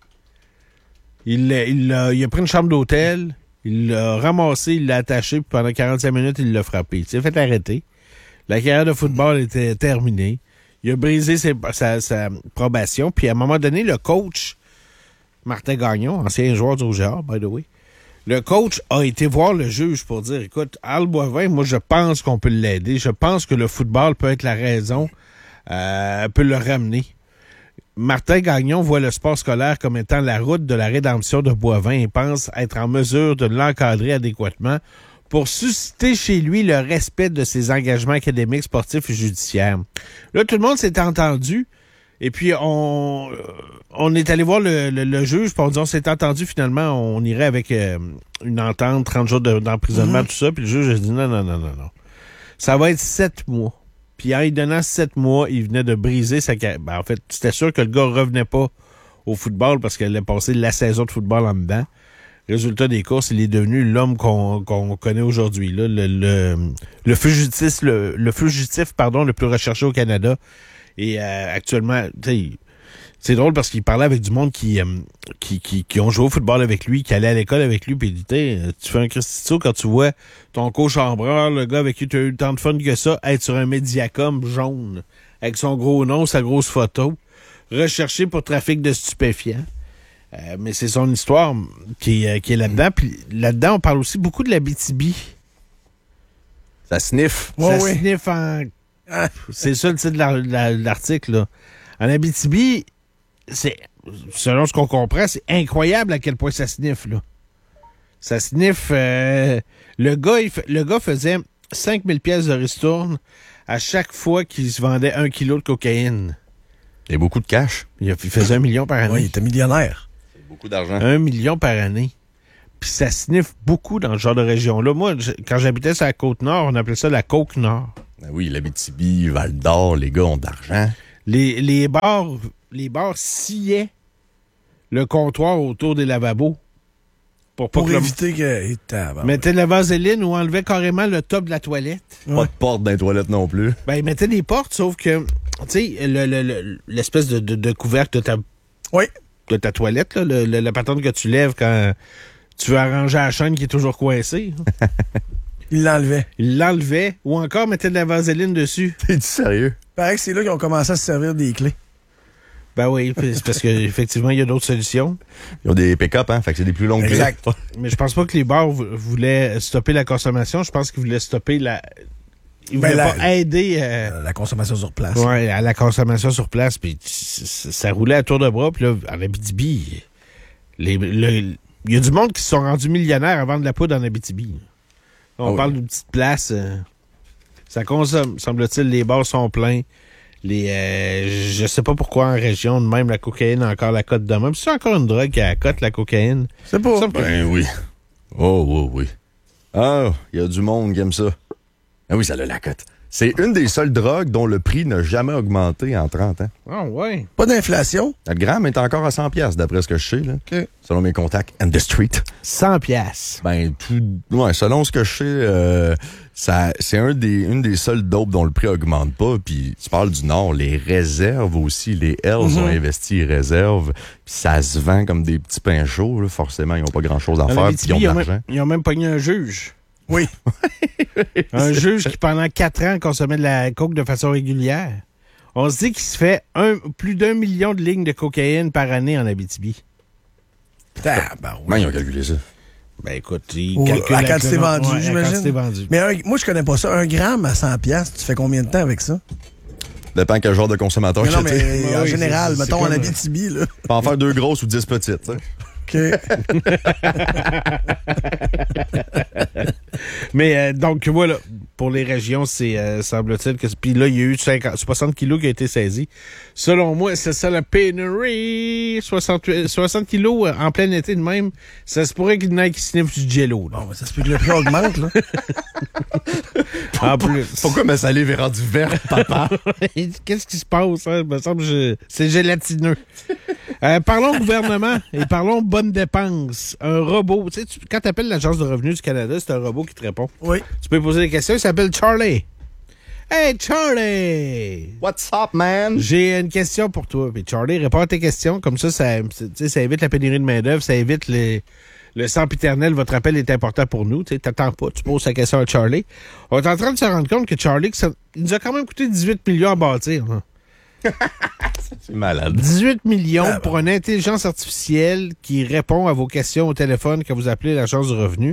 Il, il, a, il a pris une chambre d'hôtel, il l'a ramassé, il l'a attaché, puis pendant quarante-cinq minutes, il l'a frappé. Il s'est fait arrêter. La carrière de football était terminée. Il a brisé ses, sa, sa probation, puis à un moment donné, le coach, Martin Gagnon, ancien joueur du Rouge et Or, by the way, le coach a été voir le juge pour dire, écoute, Al Boivin, moi, je pense qu'on peut l'aider. Je pense que le football peut être la raison, euh, peut le ramener. Martin Gagnon voit le sport scolaire comme étant la route de la rédemption de Boivin et pense être en mesure de l'encadrer adéquatement pour susciter chez lui le respect de ses engagements académiques, sportifs et judiciaires. Là, tout le monde s'est entendu et puis on on est allé voir le, le, le juge puis on dit on s'est entendu finalement, on irait avec euh, une entente, trente jours de, d'emprisonnement, mm-hmm. tout ça. Puis le juge a dit non, non, non, non, non. Ça va être sept mois. Puis en lui donnant sept mois, il venait de briser sa carrière. Ben, en fait, c'était sûr que le gars revenait pas au football parce qu'il allait passer la saison de football en dedans. Résultat des courses, il est devenu l'homme qu'on, qu'on connaît aujourd'hui. Là, le, le, le fugitif, le, le fugitif, pardon, le plus recherché au Canada. Et euh, actuellement, tu sais, c'est drôle parce qu'il parlait avec du monde qui, euh, qui, qui, qui ont joué au football avec lui, qui allait à l'école avec lui, puis il dit, tu fais un Christito quand tu vois ton co-chambreur, le gars avec qui tu as eu tant de fun que ça, être sur un Mediacom jaune, avec son gros nom, sa grosse photo, recherché pour trafic de stupéfiants. Euh, mais c'est son histoire qui, euh, qui est là-dedans. Puis là-dedans, on parle aussi beaucoup de l'Abitibi. Ça sniffe. Ça ouais, sniffe en... C'est ça le titre de l'article, là. En Abitibi, c'est, selon ce qu'on comprend, c'est incroyable à quel point ça sniffe, là. Ça sniffe... Euh, le, gars, il, le gars faisait cinq mille pièces de ristourne à chaque fois qu'il se vendait un kilo de cocaïne. Il y a beaucoup de cash. Il, il faisait un million par année. Oui, il était millionnaire. C'est beaucoup d'argent. Un million par année. Puis ça sniffe beaucoup dans ce genre de région-là. Moi, je, quand j'habitais sur la Côte-Nord, on appelait ça la Coke-Nord. Ben oui, l'Abitibi, Val-d'Or, les gars ont de l'argent. Les, les bars, les bars sciaient le comptoir autour des lavabos. Pour, Pour que éviter le... que... Mettaient de la vaseline ou enlevaient carrément le top de la toilette. Pas ouais. de porte dans les toilettes non plus. Ben, ils mettaient des portes, sauf que, tu sais, le, le, le, l'espèce de, de, de couvercle de ta, oui. de ta toilette, là, le, le, la patente que tu lèves quand tu veux arranger la chaîne qui est toujours coincée. Ils l'enlevaient. Ils l'enlevaient ou encore mettaient de la vaseline dessus. T'es-tu sérieux? Paraît que c'est là qu'ils ont commencé à se servir des clés. Ben oui, c'est parce qu'effectivement, il y a d'autres solutions. Ils ont des pick-up, hein? Fait que c'est des plus longues exact. Clés. Mais je pense pas que les bars voulaient stopper la consommation. Je pense qu'ils voulaient stopper la... Ils voulaient ben la, pas aider... Euh... La consommation sur place. Oui, à la consommation sur place. Puis ça roulait à tour de bras. Puis là, en Abitibi, les, le, il y a du monde qui se sont rendus millionnaires à vendre de la poudre en Abitibi. On oh parle oui. d'une petite place. Euh, ça consomme. Semble-t-il, les bars sont pleins. Les, euh, je sais pas pourquoi en région, même la cocaïne a encore la cote de même. C'est encore une drogue qui a la cote, la cocaïne. C'est pas. Ça, ben oui. Oh, oui, oui. Ah, il y a du monde qui aime ça. Ah oui, ça a la cote. C'est une des seules drogues dont le prix n'a jamais augmenté en trente ans. Ah, oh, ouais. Pas d'inflation? Le gramme est encore à cent piastres, d'après ce que je sais, là. OK. Selon mes contacts and the street. cent piastres. Ben, tout. Ouais, selon ce que je sais, euh, ça, c'est un des, une des seules dopes dont le prix augmente pas. Puis, tu parles du Nord, les réserves aussi. Les Hells mm-hmm. ont investi les réserves. Puis, ça se vend comme des petits pains chauds, là. Forcément, ils n'ont pas grand-chose à faire. Puis, ils ont de l'argent. Même, ils ont même pogné un juge. Oui. Un juge qui, pendant quatre ans, consommait de la coke de façon régulière. On se dit qu'il se fait un, plus d'un million de lignes de cocaïne par année en Abitibi. Ah, ben oui. Comment ils ont calculé ça? Ben écoute, ils Ou, calculent... à quand c'est vendu, ouais, j'imagine. Quand c'est vendu. Mais un, moi, je connais pas ça. Un gramme à cent piastres, tu fais combien de temps avec ça? Dépend quel genre de consommateur mais non, mais t'es. en oui, général, c'est, mettons c'est en Abitibi, là. Tu peux en faire deux grosses ou dix petites, tu sais. OK. Mais euh, donc, voilà, pour les régions, c'est euh, semble-t-il que... Puis là, il y a eu cinquante, soixante kilos qui a été saisi. Selon moi, c'est ça la pénurie. soixante, soixante kilos en plein été de même, ça se pourrait qu'il y en ait qui sniffent du jello. Là. Bon, ça se peut que le prix augmente, là. En plus. Pourquoi ma salive est rendue verte, papa? Qu'est-ce qui se passe? Hein? Il me semble que je... c'est gélatineux. Euh, parlons gouvernement et parlons bonne dépense. Un robot. Tu sais, tu, quand tu appelles l'Agence de revenus du Canada, c'est un robot qui te répond. Oui. Tu peux poser des questions. Il s'appelle Charlie. Hey, Charlie! What's up, man? J'ai une question pour toi. Puis Charlie, réponds à tes questions. Comme ça, ça, ça évite la pénurie de main-d'œuvre, ça évite les, le sempiternel. Votre appel est important pour nous. Tu t'attends pas. Tu poses ta question à Charlie. On est en train de se rendre compte que Charlie, ça, il nous a quand même coûté dix-huit millions à bâtir. Hein. C'est malade. dix-huit millions ah, pour une intelligence artificielle qui répond à vos questions au téléphone quand vous appelez l'Agence du revenu.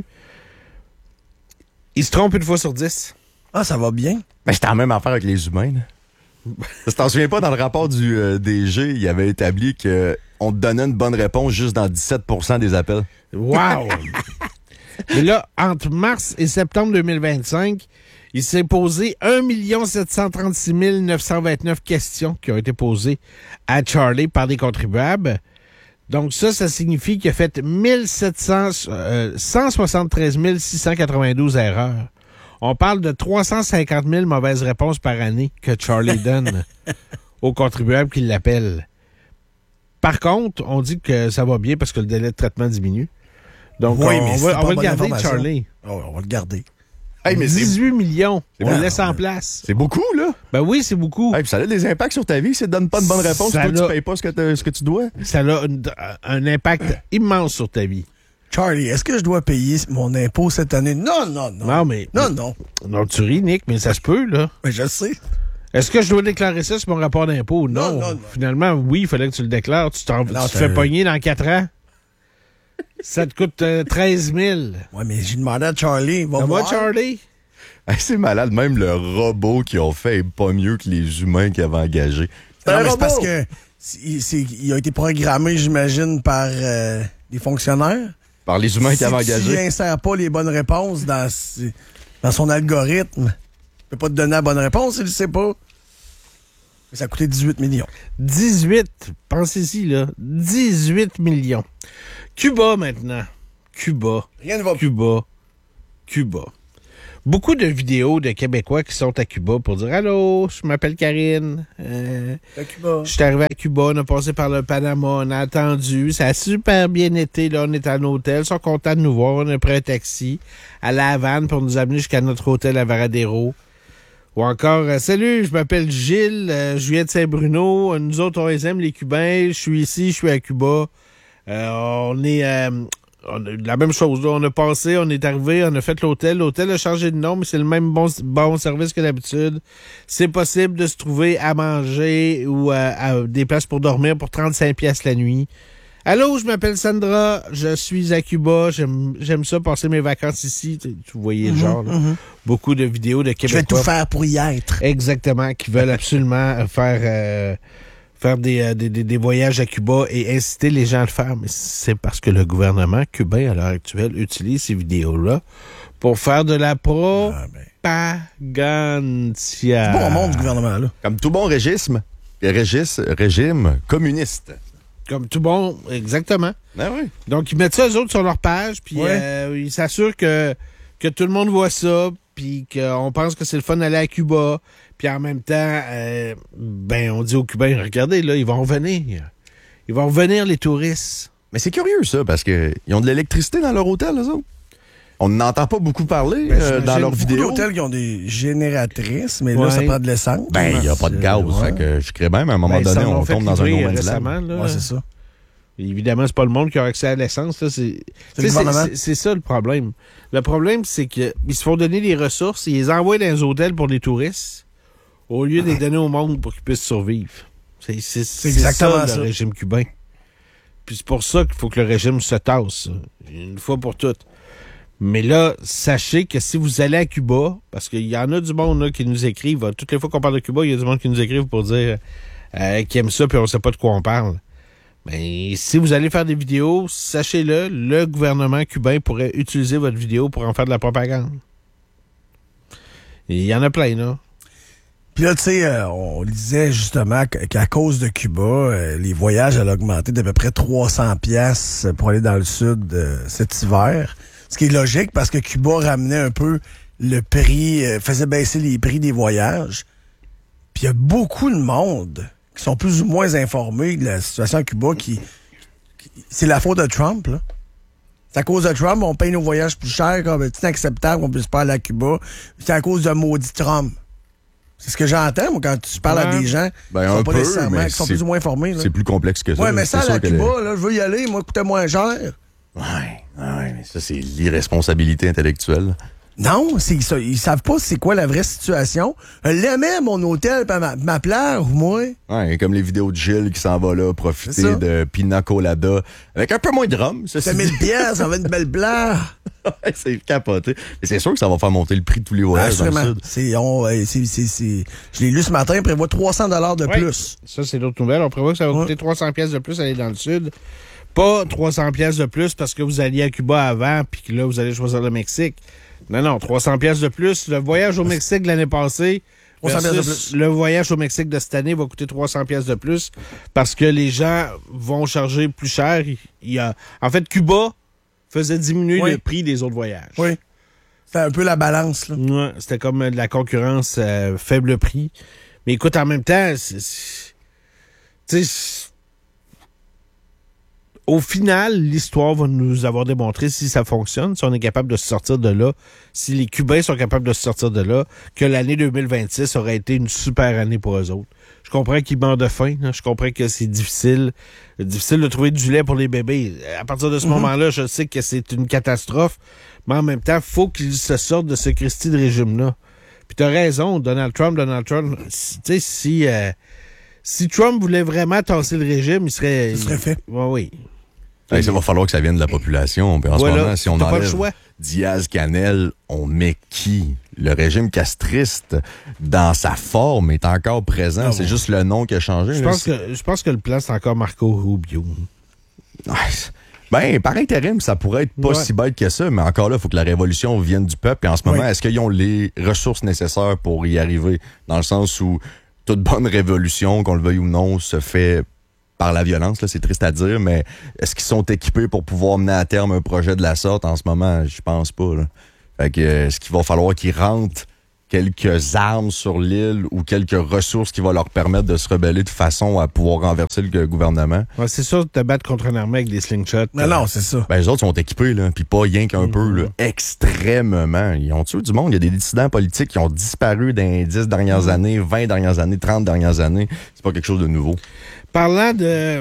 Il se trompe une fois sur dix. Ah, ça va bien. Mais c'était la même affaire avec les humains. Tu t'en souviens pas, dans le rapport du euh, D G, il avait établi qu'on te donnait une bonne réponse juste dans dix-sept pour cent des appels. Wow! Mais là, entre mars et septembre deux mille vingt-cinq, il s'est posé un million sept cent trente-six mille neuf cent vingt-neuf questions qui ont été posées à Charlie par des contribuables. Donc ça, ça signifie qu'il a fait mille sept cents, euh, cent soixante-treize mille six cent quatre-vingt-douze erreurs. On parle de trois cent cinquante mille mauvaises réponses par année que Charlie donne aux contribuables qui l'appellent. Par contre, on dit que ça va bien parce que le délai de traitement diminue. Donc, oui, on, mais on va, on va le garder, Charlie. Oh, on va le garder. Hey, mais dix-huit millions. On ouais, le laisse ouais. en place. C'est beaucoup, là. Ben oui, c'est beaucoup. Hey, puis ça a des impacts sur ta vie. Si ça te donne pas de bonne réponse, toi, tu payes pas ce que, ce que tu dois. Ça a un, un impact immense sur ta vie. Charlie, est-ce que je dois payer mon impôt cette année? Non, non, non. Non, mais... Non, non. Non, tu ris, Nick, mais ça se peut, là. Mais je sais. Est-ce que je dois déclarer ça sur mon rapport d'impôt? Non. Non, non, non. Finalement, oui, il fallait que tu le déclares. Tu, t'en, non, tu te fais pogner dans quatre ans. Ça te coûte euh, treize mille. Ouais, mais j'ai demandé à Charlie. Va moi, Charlie? Hey, c'est malade. Même le robot qu'ils ont fait est pas mieux que les humains qu'ils avaient engagés. C'est, non, mais c'est parce que c'est, c'est, il a été programmé, j'imagine, par euh, des fonctionnaires. Par les humains si qui avaient engagés. Si tu n'insères pas les bonnes réponses dans, dans son algorithme, il peut pas te donner la bonne réponse, il ne sait pas. Mais ça a coûté dix-huit millions. dix-huit, pensez-y, là. dix-huit millions. Cuba, maintenant. Cuba. Rien ne va Cuba. Cuba. Beaucoup de vidéos de Québécois qui sont à Cuba pour dire « Allô, je m'appelle Karine. Euh, à Cuba. Je suis arrivé à Cuba, on a passé par le Panama, on a attendu. Ça a super bien été. Là, on est à l'hôtel. Ils sont contents de nous voir. On a pris un taxi à La Havane pour nous amener jusqu'à notre hôtel à Varadero. » Ou encore euh, « Salut, je m'appelle Gilles. Euh, je viens de Saint-Bruno. Nous autres, on les aime, les Cubains. Je suis ici, je suis à Cuba. Euh, on est... Euh, On a la même chose, là. On a passé, on est arrivé, on a fait l'hôtel. L'hôtel a changé de nom, mais c'est le même bon, bon service que d'habitude. C'est possible de se trouver à manger ou à, à des places pour dormir pour trente-cinq piastres la nuit. Allô, je m'appelle Sandra, je suis à Cuba, j'aime, j'aime ça passer mes vacances ici. Tu, tu voyais le genre, là. Mm-hmm. Beaucoup de vidéos de Québécois. Je vais tout faire pour y être. Exactement, qui veulent absolument faire... Euh, faire des, euh, des, des voyages à Cuba et inciter les gens à le faire. Mais c'est parce que le gouvernement cubain, à l'heure actuelle, utilise ces vidéos-là pour faire de la propaganda. C'est bon monde du gouvernement, là. Comme tout bon régime, régis, régime communiste. Comme tout bon, exactement. Ah oui. Donc, ils mettent ça, eux autres, sur leur page, puis ouais. euh, ils s'assurent que, que tout le monde voit ça, puis qu'on pense que c'est le fun d'aller à Cuba. Puis en même temps, euh, ben on dit aux Cubains, regardez, là, ils vont revenir. Ils vont revenir, les touristes. Mais c'est curieux, ça, parce qu'ils ont de l'électricité dans leur hôtel, eux autres. On n'entend pas beaucoup parler ben, euh, dans leurs vidéos. Il y a d'hôtels qui ont des génératrices, mais ouais. là, ça prend de l'essence. Ben, il n'y a pas de gaz. Ouais. Fait que je crée même, à un moment ben, donné, on tombe dans un no man's récemment, land. Là. Ouais, c'est ça. Évidemment, c'est pas le monde qui a accès à l'essence. Là. C'est, c'est, le c'est, c'est, c'est ça le problème. Le problème, c'est qu'ils se font donner des ressources, ils les envoient dans les hôtels pour les touristes, au lieu de les donner au monde pour qu'ils puissent survivre. C'est, c'est, c'est, c'est exactement ça, ça, le régime cubain. Puis c'est pour ça qu'il faut que le régime se tasse, une fois pour toutes. Mais là, sachez que si vous allez à Cuba, parce qu'il y en a du monde là, qui nous écrivent, toutes les fois qu'on parle de Cuba, il y a du monde qui nous écrivent pour dire euh, qu'ils aiment ça puis on ne sait pas de quoi on parle. Mais si vous allez faire des vidéos, sachez-le, le gouvernement cubain pourrait utiliser votre vidéo pour en faire de la propagande. Il y en a plein, là. Puis là, tu sais, euh, on disait justement qu'à cause de Cuba, euh, les voyages allaient augmenter d'à peu près trois cents piastres pour aller dans le sud euh, cet hiver. Ce qui est logique parce que Cuba ramenait un peu le prix, euh, faisait baisser les prix des voyages. Puis il y a beaucoup de monde qui sont plus ou moins informés de la situation à Cuba qui... qui c'est la faute de Trump, là. C'est à cause de Trump, on paye nos voyages plus chers, comme c'est inacceptable qu'on puisse pas aller à Cuba. C'est à cause de maudit Trump. C'est ce que j'entends, moi, quand tu parles ouais. à des gens ben, qui sont pas peu, nécessairement, qui sont plus ou moins informés. Là. C'est plus complexe que ça. Ouais, mais ça, à Cuba, les... là, je veux y aller, moi, coûtait moins cher. Ouais, ouais, mais ça, c'est l'irresponsabilité intellectuelle. Non, c'est ça. Ils savent pas c'est quoi la vraie situation. Je l'aimais, mon hôtel, pis ma, ma plage, moi. Ouais, comme les vidéos de Gilles qui s'en va là profiter de Pina Colada avec un peu moins de rhum. C'est mille pièces, ça va être une belle plage. Ouais, c'est capoté. Mais c'est sûr que ça va faire monter le prix de tous les voyages dans le sud. C'est, on, c'est, c'est, c'est, je l'ai lu ce matin, on prévoit trois cents dollars de ouais. plus. Ça, c'est l'autre nouvelle. On prévoit que ça va ouais. coûter trois cents pièces de plus aller dans le sud. Pas trois cents pièces de plus parce que vous alliez à Cuba avant puis que là, vous allez choisir le Mexique. Non, non, trois cents pièces de plus. Le voyage au Mexique de l'année passée versus le voyage au Mexique de cette année va coûter trois cents pièces de plus parce que les gens vont charger plus cher. Il y a... En fait, Cuba faisait diminuer oui. le prix des autres voyages. Oui. C'était un peu la balance, là. Ouais, c'était comme de la concurrence euh, faible prix. Mais écoute, en même temps, c'est... tu sais... Au final, l'histoire va nous avoir démontré si ça fonctionne, si on est capable de se sortir de là, si les Cubains sont capables de se sortir de là, que l'année deux mille vingt-six aurait été une super année pour eux autres. Je comprends qu'ils meurent de faim, hein, je comprends que c'est difficile, difficile de trouver du lait pour les bébés. À partir de ce mm-hmm. moment-là, je sais que c'est une catastrophe, mais en même temps, il faut qu'ils se sortent de ce Christi de régime-là. Puis t'as raison, Donald Trump, Donald Trump, tu sais, si, euh, si Trump voulait vraiment tasser le régime, il serait... Il serait fait. Ouais, oui. Hey, ça va falloir que ça vienne de la population. Puis en voilà, ce moment, si on enlève Diaz-Canel, on met qui? Le régime castriste, dans sa forme, est encore présent. Ah, c'est bon. Juste le nom qui a changé. Je pense que, je pense que le plan, c'est encore Marco Rubio. Ben, par intérim, ça pourrait être pas ouais. si bête que ça, mais encore là, il faut que la révolution vienne du peuple. Et en ce moment, oui. est-ce qu'ils ont les ressources nécessaires pour y arriver? Dans le sens où toute bonne révolution, qu'on le veuille ou non, se fait par la violence, là, c'est triste à dire, mais est-ce qu'ils sont équipés pour pouvoir mener à terme un projet de la sorte en ce moment? Je pense pas. Là. Fait que, est-ce qu'il va falloir qu'ils rentrent quelques armes sur l'île ou quelques ressources qui vont leur permettre de se rebeller de façon à pouvoir renverser le gouvernement? Ouais, c'est sûr de te battre contre une armée avec des slingshots. Non, euh... non, c'est ça. Ben, les autres sont équipés, là, puis pas rien qu'un mmh. peu, là, extrêmement. Ils ont tué du monde. Il y a des dissidents politiques qui ont disparu dans les dix dernières mmh. années, vingt dernières années, trente dernières années. C'est pas quelque chose de nouveau. Parlant de...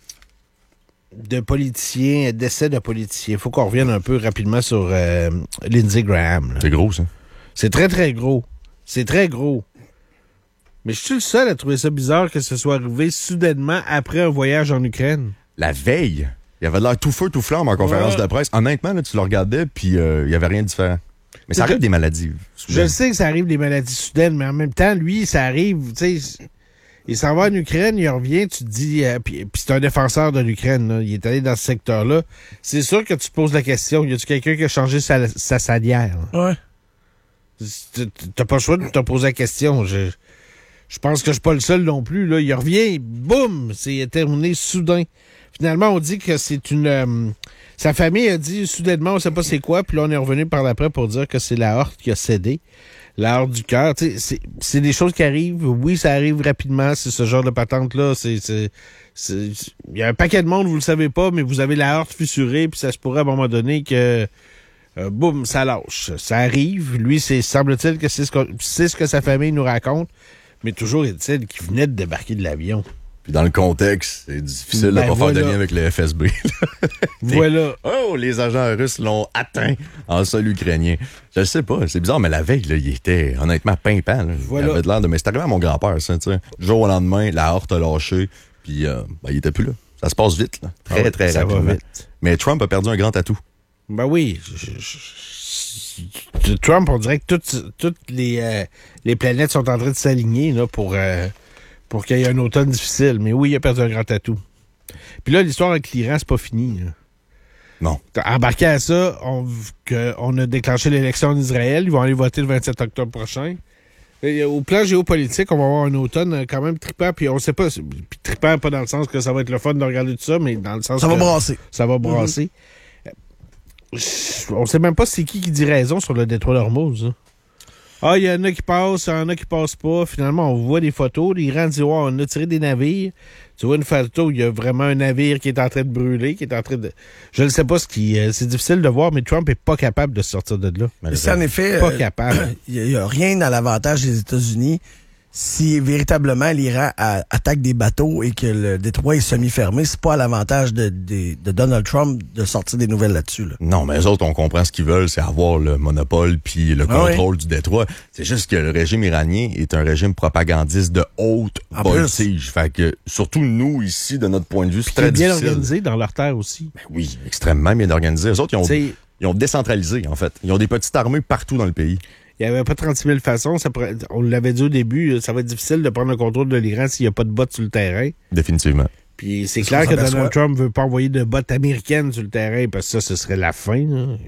de politiciens, d'essais de politiciens, il faut qu'on revienne un peu rapidement sur euh, Lindsey Graham. Là. C'est gros, ça. C'est très, très gros. C'est très gros. Mais je suis le seul à trouver ça bizarre que ce soit arrivé soudainement après un voyage en Ukraine. La veille, il avait l'air tout feu, tout flamme en conférence ouais. de presse. Honnêtement, là, tu le regardais, puis euh, il n'y avait rien de différent. Mais ça arrive que... des maladies. Soudaines. Je sais que ça arrive des maladies soudaines, mais en même temps, lui, ça arrive, tu sais... Il s'en va en Ukraine, il revient, tu te dis... Euh, puis c'est un défenseur de l'Ukraine, là, il est allé dans ce secteur-là. C'est sûr que tu te poses la question, y a-tu quelqu'un qui a changé sa, sa salière? Ouais. T'as pas le choix de te poser la question. Je, je pense que je suis pas le seul non plus. Là. Il revient, boum, c'est terminé soudain. Finalement, on dit que c'est une... Euh, sa famille a dit soudainement, on sait pas c'est quoi, puis là, on est revenu par l'après pour dire que c'est l'aorte qui a cédé. L'aorte du cœur. C'est, c'est des choses qui arrivent. Oui, ça arrive rapidement. C'est ce genre de patente-là. C'est, c'est, c'est, il y a un paquet de monde, vous le savez pas, mais vous avez l'aorte fissurée, puis ça se pourrait à un moment donné que... Euh, boum, ça lâche. Ça arrive. Lui, c'est semble-t-il que c'est ce que, c'est ce que sa famille nous raconte. Mais toujours est-il qu'il venait de débarquer de l'avion. Puis dans le contexte, c'est difficile ben de pas voilà. faire de lien avec le F S B. Voilà. Oh, les agents russes l'ont atteint en sol ukrainien. Je sais pas, c'est bizarre, mais la veille, là, il était honnêtement pimpant. Là. Voilà. Il avait de l'air de... Mais c'est arrivé à mon grand-père, ça, tu sais. Du jour au lendemain, la horte a lâché, puis euh, ben, il était plus là. Ça se passe vite, là. Très, ah oui, très rapidement. Vite. Mais Trump a perdu un grand atout. Ben oui. Je, je, je, Trump, on dirait que toutes, toutes les, euh, les planètes sont en train de s'aligner là, pour, euh, pour qu'il y ait un automne difficile. Mais oui, il a perdu un grand atout. Puis là, l'histoire avec l'Iran, c'est pas fini. Là. Non. Embarqué à ça, on, que, on a déclenché l'élection en Israël. Ils vont aller voter le vingt-sept octobre prochain. Et au plan géopolitique, on va avoir un automne quand même trippant. Puis on sait pas. Puis trippant, pas dans le sens que ça va être le fun de regarder tout ça, mais dans le sens ça que va brasser. Ça va brasser. Mm-hmm. On sait même pas c'est qui qui dit raison sur le détroit d'Ormuz. Hein. Ah, il y en a qui passent, il y en a qui passent pas. Finalement, on voit des photos. L'Iran dit, ouais, on a tiré des navires. Tu vois une photo où il y a vraiment un navire qui est en train de brûler, qui est en train de... Je ne sais pas ce qui... Euh, c'est difficile de voir, mais Trump est pas capable de sortir de là. Mais c'est en effet... Pas euh, capable. Il n'y a, a rien à l'avantage des États-Unis si véritablement l'Iran a, attaque des bateaux et que le détroit est semi-fermé. C'est pas à l'avantage de, de, de Donald Trump de sortir des nouvelles là-dessus. Là. Non, mais eux autres, on comprend ce qu'ils veulent, c'est avoir le monopole puis le contrôle ah oui. du détroit. C'est juste que le régime iranien est un régime propagandiste de haute voltige. Fait que, surtout nous, ici, de notre point de vue, c'est très bien difficile. organisé dans leur terre aussi. Ben oui, extrêmement bien organisé. Eux autres, ils ont, ils ont décentralisé, en fait. Ils ont des petites armées partout dans le pays. Il n'y avait pas trente-six mille façons. Ça pourrait, on l'avait dit au début, ça va être difficile de prendre le contrôle de l'Iran s'il n'y a pas de bottes sur le terrain. Définitivement. Puis c'est, c'est clair que Donald Trump ne veut pas envoyer de bottes américaines sur le terrain parce que ça, ce serait la fin. Là.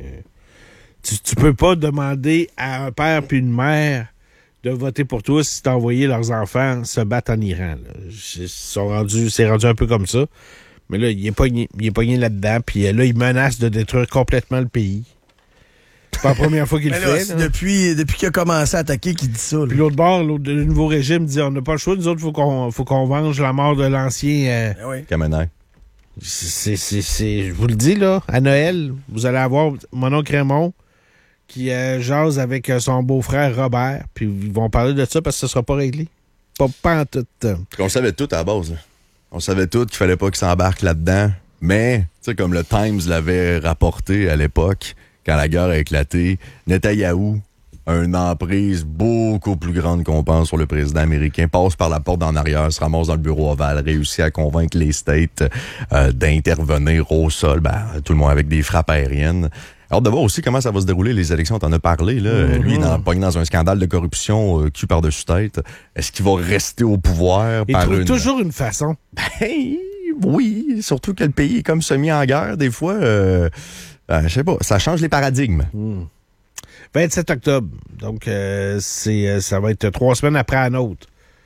Tu, tu peux pas demander à un père puis une mère de voter pour toi si tu as envoyé leurs enfants se battre en Iran. Là. Ils sont rendus, c'est rendu un peu comme ça. Mais là, il est pogné, il est pogné là-dedans. Puis là, il menace de détruire complètement le pays. C'est pas la première fois qu'il le là, fait. Depuis, depuis qu'il a commencé à attaquer, qu'il dit ça. Là. Puis l'autre bord, l'autre, le nouveau régime dit on n'a pas le choix, nous autres, il faut qu'on, faut qu'on venge la mort de l'ancien. Euh... Ah oui. Khamenei. C'est, c'est, c'est, je vous le dis, là, à Noël, vous allez avoir mon oncle Raymond qui euh, jase avec son beau-frère Robert, puis ils vont parler de ça parce que ça sera pas réglé. Pas, pas en tout. Euh... On savait tout à la base. Là. On savait tout qu'il fallait pas qu'il s'embarque là-dedans, mais, tu sais, comme le Times l'avait rapporté à l'époque, quand la guerre a éclaté, Netanyahou a une emprise beaucoup plus grande qu'on pense sur le président américain, passe par la porte d'en arrière, se ramasse dans le bureau ovale, réussit à convaincre les States euh, d'intervenir au sol, ben, tout le monde avec des frappes aériennes. Alors de voir aussi comment ça va se dérouler, les élections, t'en as parlé, là. Mm-hmm. Lui, dans, pogné dans un scandale de corruption, euh, cul par-dessus tête. Est-ce qu'il va rester au pouvoir? Il par trouve une... toujours une façon. Ben, oui, surtout que le pays est comme semi en guerre, des fois... Euh, Euh, je sais pas, ça change les paradigmes. Mmh. vingt-sept octobre, donc euh, c'est, ça va être trois semaines après la nôtre.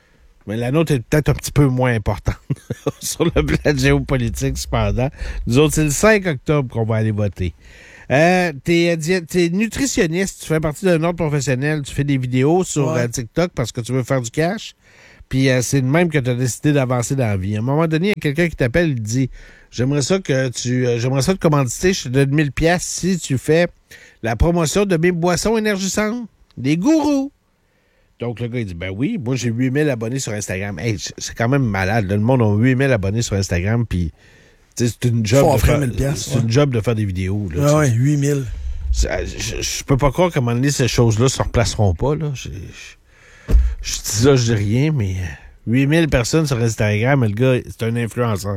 Mais la nôtre est peut-être un petit peu moins importante sur le plan géopolitique, cependant. Nous autres, c'est le cinq octobre qu'on va aller voter. Euh, t'es, t'es nutritionniste, tu fais partie d'un ordre professionnel, tu fais des vidéos sur ouais. euh, TikTok parce que tu veux faire du cash. Puis euh, c'est de même que tu as décidé d'avancer dans la vie. À un moment donné, il y a quelqu'un qui t'appelle et te dit « J'aimerais ça que tu euh, j'aimerais ça te commanditer, je te donne mille piastres si tu fais la promotion de mes boissons énergisantes, des gourous. » Donc le gars, il dit « Ben oui, moi j'ai huit mille abonnés sur Instagram. » Hey, c'est quand même malade. Là, le monde a huit mille abonnés sur Instagram, puis c'est une job de faire, c'est une job de faire des vidéos. Là, ah ouais, huit mille. Je, je peux pas croire qu'à un moment donné, ces choses-là se replaceront pas. Là. Je, je, je dis ça, je dis rien, mais huit mille personnes sur Instagram, le gars, c'est un influenceur.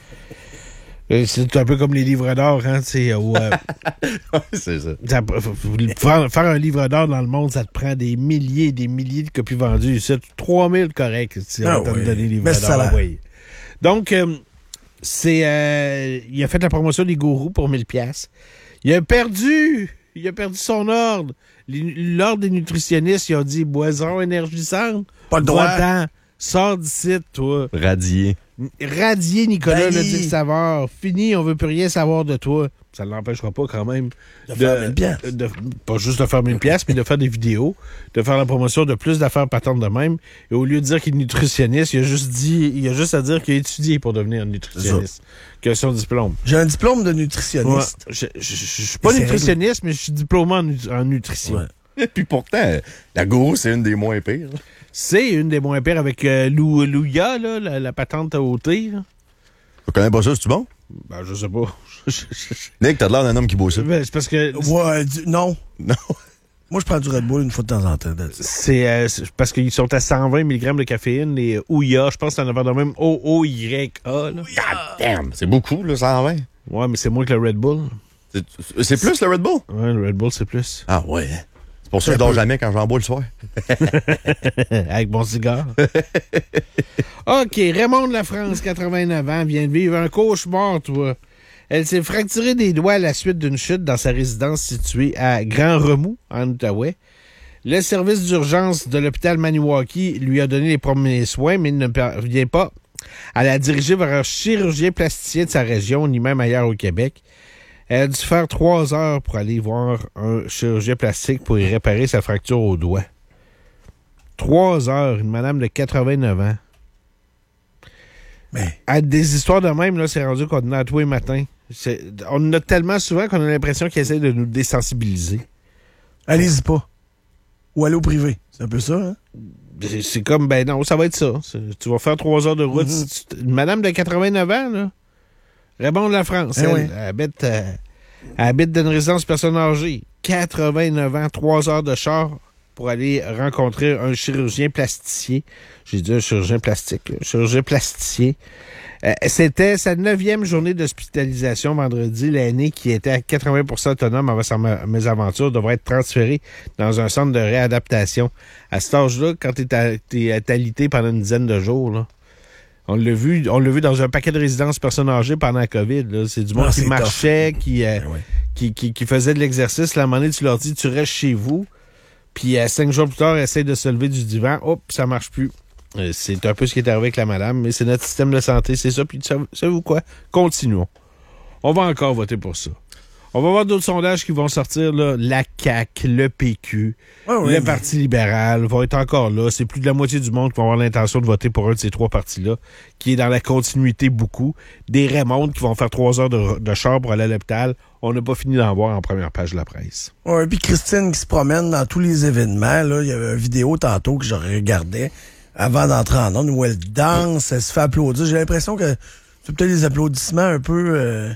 C'est un peu comme les livres d'or, hein, tu sais. Euh, ouais, c'est ça. ça faire, faire un livre d'or dans le monde, ça te prend des milliers et des milliers de copies vendues. C'est trois mille correct, si on t'a donné les livres d'or. Oui. Donc, euh, c'est, euh, il a fait la promotion des gourous pour mille piastres. Il a perdu, il a perdu son ordre. L'ordre des nutritionnistes, ils ont dit boisson énergisante. Pas le droit. Va-t'en, sors d'ici, toi. Radier. Radier, Nicolas, le Dick Savard. Fini, on veut plus rien savoir de toi. Ça ne l'empêchera pas quand même de, de faire mille piastres. De, pas juste de faire mille piastres, mais de faire des vidéos, de faire la promotion de plus d'affaires patentes de même. Et au lieu de dire qu'il est nutritionniste, il a juste dit, il a juste à dire qu'il a étudié pour devenir nutritionniste. Qu'il a son diplôme. J'ai un diplôme de nutritionniste. Ouais, je, je, je, je suis pas nutritionniste, mais je suis diplômé en, en nutrition. Ouais. Et puis pourtant, la gourou, c'est une des moins pires. C'est une des moins pires avec euh, Lou, Louia, là, la, la patente au thé. Là. Tu connais pas ça, c'est-tu bon? Ben, je sais pas. Nick, t'as l'air d'un homme qui boit ça. Ben, c'est parce que... Ouais, du, non. Non. Moi, je prends du Red Bull une fois de temps en temps. C'est, euh, c'est parce qu'ils sont à cent vingt milligrammes de caféine, les Ouya. Je pense que t'en as de même O O Y A. God damn, c'est beaucoup, là, cent vingt. Ouais, mais c'est moins que le Red Bull. C'est, c'est plus le Red Bull? Ouais, le Red Bull, c'est plus. Ah ouais. C'est pour ça que je dors jamais quand j'en bois le soir. Avec mon cigare. OK, Raymond de la France, quatre-vingt-neuf ans, vient de vivre un cauchemar, toi. Elle s'est fracturée des doigts à la suite d'une chute dans sa résidence située à Grand-Remous, en Outaouais. Le service d'urgence de l'hôpital Maniwaki lui a donné les premiers soins, mais il ne parvient pas à la diriger vers un chirurgien plasticien de sa région, ni même ailleurs au Québec. Elle a dû faire trois heures pour aller voir un chirurgien plastique pour y réparer sa fracture au doigt. Trois heures, une madame de quatre-vingt-neuf ans. Mais... À des histoires de même, là, c'est rendu qu'on en a tous les matins. C'est... On en a tellement souvent qu'on a l'impression qu'ils essaient de nous désensibiliser. Allez-y pas. Ou aller au privé. C'est un peu ça, hein? C'est, c'est comme, ben non, ça va être ça. C'est... Tu vas faire trois heures de route. Mm-hmm. Une madame de quatre-vingt-neuf ans, là. Raymond de la France, eh elle, oui. elle, habite, euh, elle habite dans une résidence personne âgée. quatre-vingt-neuf ans, trois heures de char pour aller rencontrer un chirurgien plasticien. J'ai dit un chirurgien plastique, un chirurgien plasticien. Euh, c'était sa neuvième journée d'hospitalisation vendredi. L'aîné, qui était à quatre-vingts pour cent autonome avant sa mésaventure, devrait être transféré dans un centre de réadaptation. À cet âge-là, quand tu es alité pendant une dizaine de jours, là, On l'a vu, on l'a vu dans un paquet de résidences personnes âgées pendant la COVID. Là. C'est du monde ah, qui marchait, qui, euh, ouais. qui, qui, qui faisait de l'exercice. La monnaie, tu leur dis, tu restes chez vous. Puis euh, cinq jours plus tard, essaye de se lever du divan. Hop, ça marche plus. Euh, c'est un peu ce qui est arrivé avec la madame, mais c'est notre système de santé, c'est ça. Puis savez-vous quoi? Continuons. On va encore voter pour ça. On va voir d'autres sondages qui vont sortir, là. La C A Q, le P Q, oh oui, le Parti mais... libéral vont être encore là. C'est plus de la moitié du monde qui va avoir l'intention de voter pour un de ces trois partis-là, qui est dans la continuité beaucoup. Des Raymond qui vont faire trois heures de, de char pour aller à l'hôpital. On n'a pas fini d'en voir en première page de la presse. Oui, puis Christine qui se promène dans tous les événements. Là, il y avait une vidéo tantôt que je regardais avant d'entrer en ondes où elle danse, elle se fait applaudir. J'ai l'impression que c'est peut-être des applaudissements un peu... Euh...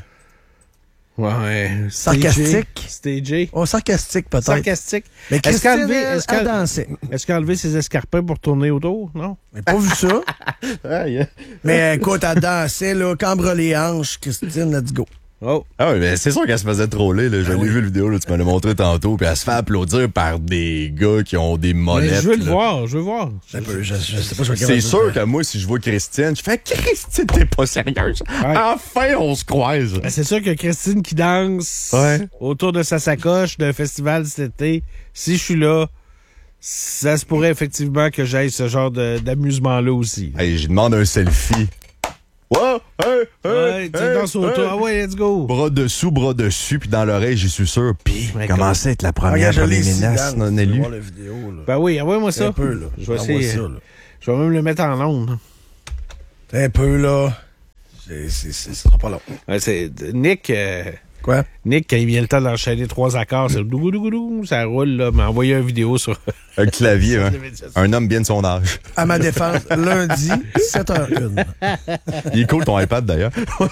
Ouais. Sarcastique. Stagé. Oh, sarcastique, peut-être. Sarcastique. Mais est-ce qu'elle a enlevé, est-ce qu'elle a dansé? Est-ce qu'elle a enlevé ses escarpins pour tourner autour? Non? Mais pas vu ça. ah, yeah. Mais écoute, elle dansait, là, cambre les hanches, Christine, let's go. Oh. Ah oui, mais c'est sûr qu'elle se faisait troller. Là. Je ah l'ai oui. vu la vidéo, là, tu m'as montré tantôt, puis elle se fait applaudir par des gars qui ont des monettes. Mais je veux là. le voir, je veux voir. Je, je, je, je sais pas ce que c'est sûr ça. Que moi, si je vois Christine, je fais « Christine, t'es pas sérieuse? Ouais. Enfin, on se croise! » Ben, c'est sûr que Christine qui danse ouais. autour de sa sacoche d'un festival cet été, si je suis là, Ça se pourrait effectivement que j'aille ce genre de, d'amusement-là aussi. Hey, je demande un selfie. Wow! Hey! Hey! Ouais, tu hey, danses autour. hey. Ah ouais, let's go! Bras dessous, bras dessus, puis dans l'oreille, j'y suis sûr. Puis, Mais commencer à être la première Regarde, je première l'ai ici, ministre Dan, non tu peux élue. voir la vidéo, là. Ben oui, envoie-moi ça. Un peu, là. Je vais Envoie essayer. ça, là. Je vais même le mettre en ondes. Un peu, là. C'est, c'est, c'est, ça sera pas long. Ouais, c'est, Nick... Euh, Quoi? Nick, quand il vient le temps d'enchaîner trois accords, c'est dougou, dougou, dougou, ça roule, là. M'a envoyé une vidéo sur... Un clavier, hein? Un homme bien de son âge. À ma défense, lundi, sept heures une. Il est cool ton iPad, d'ailleurs.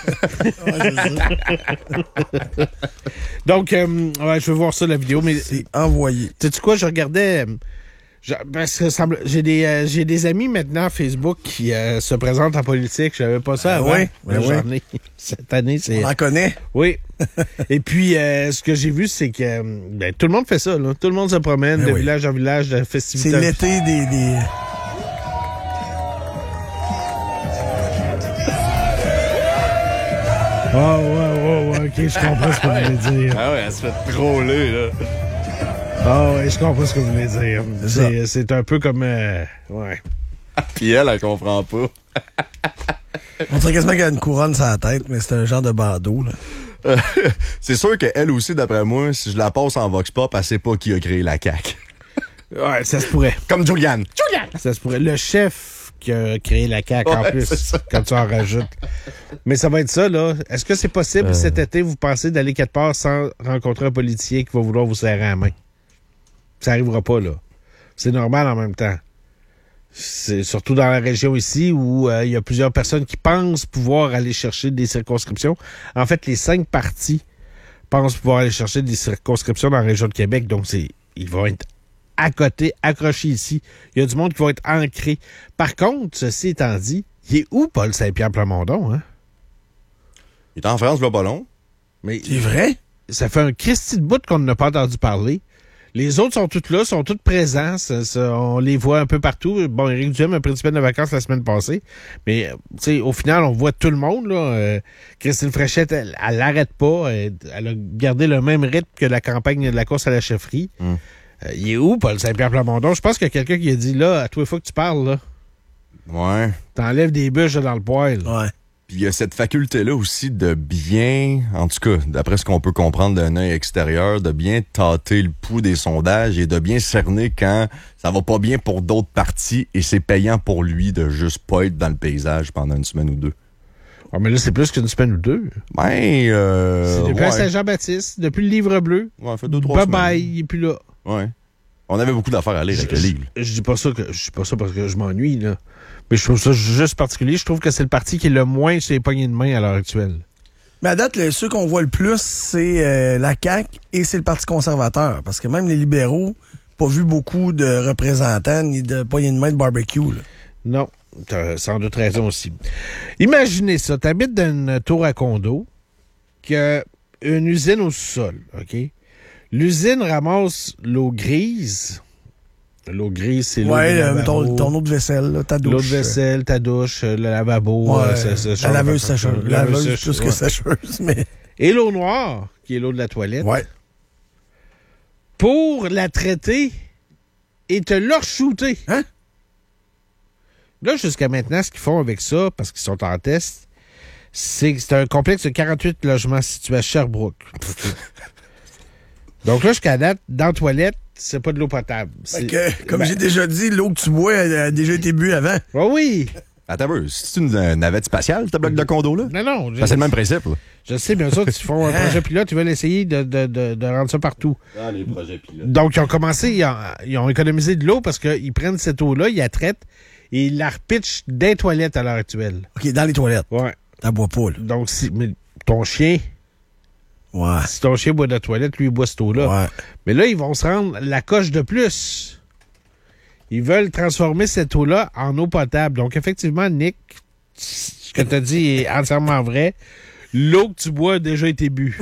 Donc, euh, ouais, je veux voir ça, la vidéo, mais... C'est envoyé. Sais-tu quoi, je regardais... euh, je- parce que ça me- j'ai des, euh, j'ai des amis maintenant à Facebook qui euh, se présentent en politique. Je savais pas ça Ben avant. ouais, ben Mais ouais. j'en ai. Cette année, c'est... On en connaît. Oui. Et puis, euh, ce que j'ai vu, c'est que euh, ben, tout le monde fait ça. Là. Tout le monde se promène Ben de oui. village en village, de festivités. C'est l'été des... des... Ah ouais, ouais, ouais, ok, je comprends ce que vous voulez dire. Ah ouais, elle se fait troller, là. Ah ouais, je comprends ce que vous voulez dire. C'est C'est, c'est un peu comme... euh, ouais. Puis elle, elle comprend pas. On dirait quasiment qu'elle a une couronne sur la tête, mais c'est un genre de bandeau, là. C'est sûr qu'elle aussi, d'après moi, si je la passe en Vox Pop, elle sait pas qui a créé la C A Q. Ouais, ça se pourrait. Comme Julianne. Ça se pourrait. Le chef qui a créé la C A Q en Ouais, plus, c'est ça. quand tu en rajoutes. Mais ça va être ça, là. Est-ce que c'est possible Euh. cet été, vous pensez, d'aller quelque part sans rencontrer un politicien qui va vouloir vous serrer la main? Ça arrivera pas, là. C'est normal en même temps. C'est surtout dans la région ici où euh, il y a plusieurs personnes qui pensent pouvoir aller chercher des circonscriptions. En fait, les cinq partis pensent pouvoir aller chercher des circonscriptions dans la région de Québec. Donc, c'est ils vont être à côté, accrochés ici. Il y a du monde qui va être ancré. Par contre, ceci étant dit, il est où Paul Saint-Pierre Plamondon, hein? Il est en France, là, pas long. Mais C'est vrai? ça fait un Christy de bout qu'on n'a pas entendu parler. Les autres sont tous là, sont tous présents. Ça, ça, on les voit un peu partout. Bon, Éric Duhem a pris une semaine de vacances la semaine passée. Mais, euh, tu sais, au final, on voit tout le monde, là. Euh, Christine Fréchette, elle, elle l'arrête pas. Elle, elle a gardé le même rythme que la campagne de la course à la chefferie. Mm. Euh, il est où, Paul Saint-Pierre Plamondon? Je pense qu'il y a quelqu'un qui a dit, là, à tous les fois que tu parles, là, Ouais. t'enlèves des bûches dans le poêle. Ouais. Puis il y a cette faculté-là aussi de bien, en tout cas, d'après ce qu'on peut comprendre d'un œil extérieur, de bien tâter le pouls des sondages et de bien cerner quand ça va pas bien pour d'autres partis et c'est payant pour lui de juste pas être dans le paysage pendant une semaine ou deux. Ah, mais là, c'est plus qu'une semaine ou deux. Ben, euh... c'est depuis ouais. Saint-Jean-Baptiste, depuis le Livre bleu. Ouais, fait deux, trois Bye-bye, semaines. il est plus là. Ouais. On avait beaucoup d'affaires à lire avec le livre. Je, je dis pas ça que je dis pas ça parce que je m'ennuie, là. Mais je trouve ça juste particulier. Je trouve que c'est le parti qui est le moins sur les poignées de main à l'heure actuelle. Mais à date, le- ceux qu'on voit le plus, c'est euh, la C A Q et c'est le Parti conservateur. Parce que même les libéraux, pas vu beaucoup de représentants ni de poignées de main de barbecue, là. Non, t'as sans doute raison aussi. Imaginez ça, t'habites dans une tour à condo qui a une usine au sous-sol, OK? L'usine ramasse l'eau grise. L'eau grise, c'est l'eau Ouais, du euh, lavabo. ton, ton eau de vaisselle, là, ta douche. L'eau de vaisselle, ta douche, le lavabo. Ouais, euh, ça- ça la change laveuse de- sécheuse. la Laveuse sèche- plus que ouais. sécheuse, mais... Et l'eau noire, qui est l'eau de la toilette. Ouais. Pour la traiter et te leur-shooter. Hein? Là, jusqu'à maintenant, ce qu'ils font avec ça, parce qu'ils sont en test, c'est que c'est un complexe de quarante-huit logements situé à Sherbrooke. OK. Donc là, jusqu'à date, dans la toilette, c'est pas de l'eau potable. Fait C'est- que, comme ben, j'ai déjà dit, l'eau que tu bois elle a déjà été bu avant. Ah oui! Attends un peu, c'est une euh, navette spatiale, ta bloc de condo, là? Non, non. Je, Ben, c'est le même principe, là. je sais, bien sûr, ils font un projet pilote, ils veulent essayer de, de, de, de rendre ça partout. Ah, les projets pilotes. Donc, ils ont commencé, ils ont, ils ont économisé de l'eau parce qu'ils prennent cette eau-là, ils la traitent et ils la repitchent des toilettes à l'heure actuelle. OK, dans les toilettes. Ouais. T'en bois pas, là. Donc, si mais ton chien, Ouais. si ton chien boit de la toilette, lui, il boit cette eau-là. Ouais. Mais là, ils vont se rendre la coche de plus. Ils veulent transformer cette eau-là en eau potable. Donc, effectivement, Nick, ce que tu as dit est entièrement vrai. L'eau que tu bois a déjà été bue.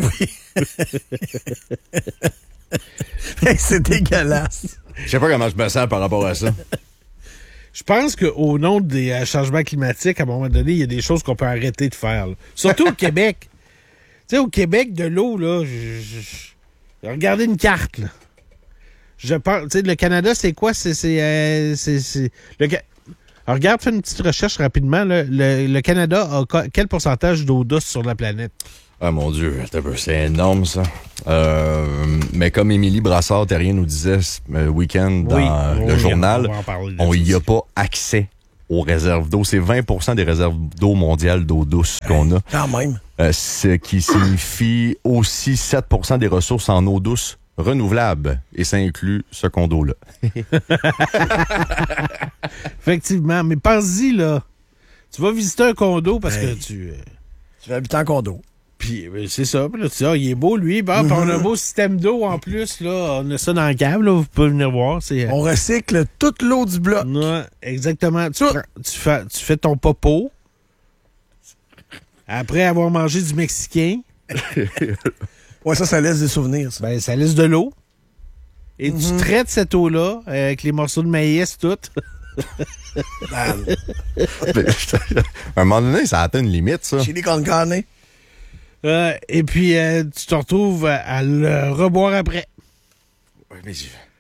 C'est dégueulasse. Je sais pas comment je me sens par rapport à ça. Je pense qu'au nom des euh, changements climatiques, à un moment donné, il y a des choses qu'on peut arrêter de faire. là. Surtout au Québec. Tu sais, au Québec, de l'eau, là, je- je- je- regardez une carte, là. Je pense, tu sais, le Canada, c'est quoi? C'est, c'est, euh, c'est, c'est le, alors, regarde, fais une petite recherche rapidement. Là. Le, le Canada a quel pourcentage d'eau douce sur la planète? Ah, mon Dieu, c'est énorme, ça. Euh, mais comme Émilie Brassard-Terrien nous disait le week-end dans oui, le oui, journal, on n'y a pas accès aux réserves d'eau. C'est vingt pour cent des réserves d'eau mondiales d'eau douce qu'on a. Quand même. Euh, ce qui signifie aussi sept pour cent des ressources en eau douce renouvelables. Et ça inclut ce condo-là. Effectivement. Mais pense-y, là. Tu vas visiter un condo parce hey, que tu... Euh... Tu vas habiter en condo. Puis c'est ça. Puis là, tu dis, ah, il est beau, lui. Bon, mm-hmm. On a un beau système d'eau en plus. Là. On a ça dans le câble. Là. Vous pouvez venir voir. C'est, euh... On recycle toute l'eau du bloc. Ouais, exactement. Tu, prends, tu, fais, tu fais ton popo. Après avoir mangé du Mexicain. Ouais, ça, ça laisse des souvenirs. Ça, ben, ça laisse de l'eau. Et mm-hmm. tu traites cette eau-là avec les morceaux de maïs, tout. À un moment donné, ça atteint une limite, ça. Chili con carne. Euh, et puis, euh, tu te retrouves à, à le reboire après. Ouais, mais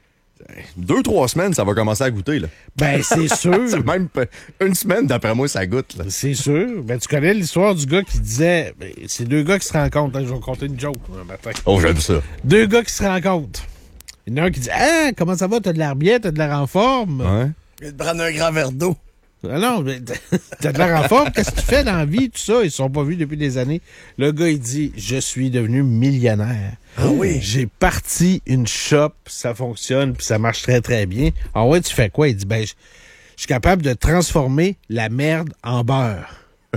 deux, trois semaines, ça va commencer à goûter, là. Ben, c'est sûr. C'est même une semaine, d'après moi, ça goûte, là. C'est sûr. Ben, tu connais l'histoire du gars qui disait... Ben, c'est deux gars qui se rencontrent. Hein, je vais raconter une joke un matin. Oh, j'aime ça. Deux gars qui se rencontrent. Il y en a un qui dit « Ah, comment ça va? T'as de l'air bien? T'as de l'air en forme? » Ouais. Il va te prendre un grand verre d'eau. Ah non, mais t'as de l'air en forme. Qu'est-ce que tu fais dans la vie? Tout ça, ils ne sont pas vus depuis des années. Le gars, il dit, je suis devenu millionnaire. Ah oui? J'ai parti une shop, ça fonctionne, puis ça marche très, très bien. Ah ouais, tu fais quoi? Il dit, ben, je suis capable de transformer la merde en beurre.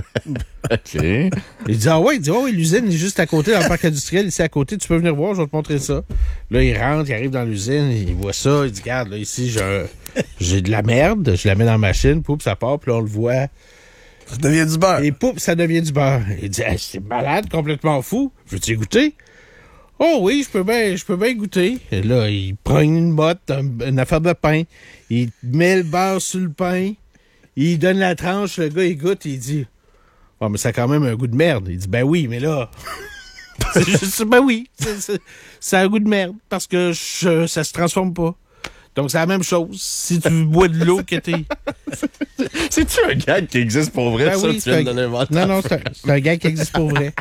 OK. Il dit, ah ouais, il dit, oh, oui, l'usine est juste à côté, dans le parc industriel, ici à côté, tu peux venir voir, je vais te montrer ça. Là, il rentre, il arrive dans l'usine, il voit ça, il dit, regarde, là, ici, j'ai, j'ai de la merde, je la mets dans la machine, poup, ça part, puis là, on le voit. Ça devient du beurre. Et poup, ça devient du beurre. Il dit, hey, c'est malade, complètement fou. Veux-tu goûter? Oh oui, je peux bien, je peux bien goûter. Et là, il prend une botte, une affaire de pain, il met le beurre sur le pain, il donne la tranche, le gars, il goûte, il dit, oh, mais ça a quand même un goût de merde. Il dit, ben oui, mais là, c'est juste, ben oui, c'est, c'est, ça a un goût de merde parce que je, ça se transforme pas. Donc, c'est la même chose. Si tu bois de l'eau que t'es... C'est-tu un gag qui existe pour vrai, ben ça, oui, tu viens de l'inventer? Non, non, c'est un, c'est un gag qui existe pour vrai.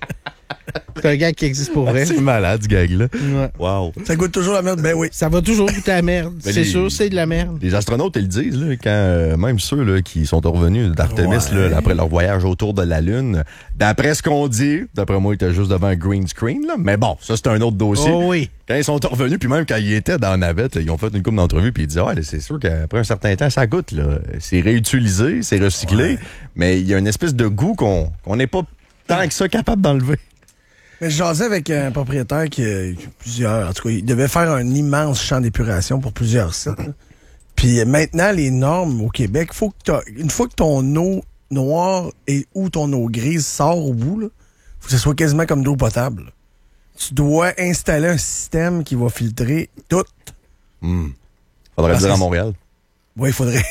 C'est un gag qui existe pour vrai. C'est malade, ce gag-là. Ouais. Wow. Ça goûte toujours la merde, ben oui. Ça va toujours goûter la merde. Mais c'est les, sûr, c'est de la merde. Les astronautes, ils le disent, là, quand euh, même ceux là, qui sont revenus d'Artemis ouais. là, après leur voyage autour de la Lune, d'après ce qu'on dit, d'après moi, ils étaient juste devant un green screen, là. Mais bon, ça, c'est un autre dossier. Oh oui. Quand ils sont revenus, puis même quand ils étaient dans la navette, ils ont fait une couple d'entrevues, puis ils disaient, ouais, c'est sûr qu'après un certain temps, ça goûte, là. C'est réutilisé, c'est recyclé, ouais. mais il y a une espèce de goût qu'on qu'on n'est pas tant que ça capable d'enlever. Mais je jasais avec un propriétaire qui a plusieurs... En tout cas, il devait faire un immense champ d'épuration pour plusieurs sites. Puis maintenant, les normes au Québec, faut que une fois que ton eau noire et ou ton eau grise sort au bout, il faut que ce soit quasiment comme de l'eau potable. Tu dois installer un système qui va filtrer tout. Mm. Faudrait Parce le dire à Montréal. Oui, il faudrait.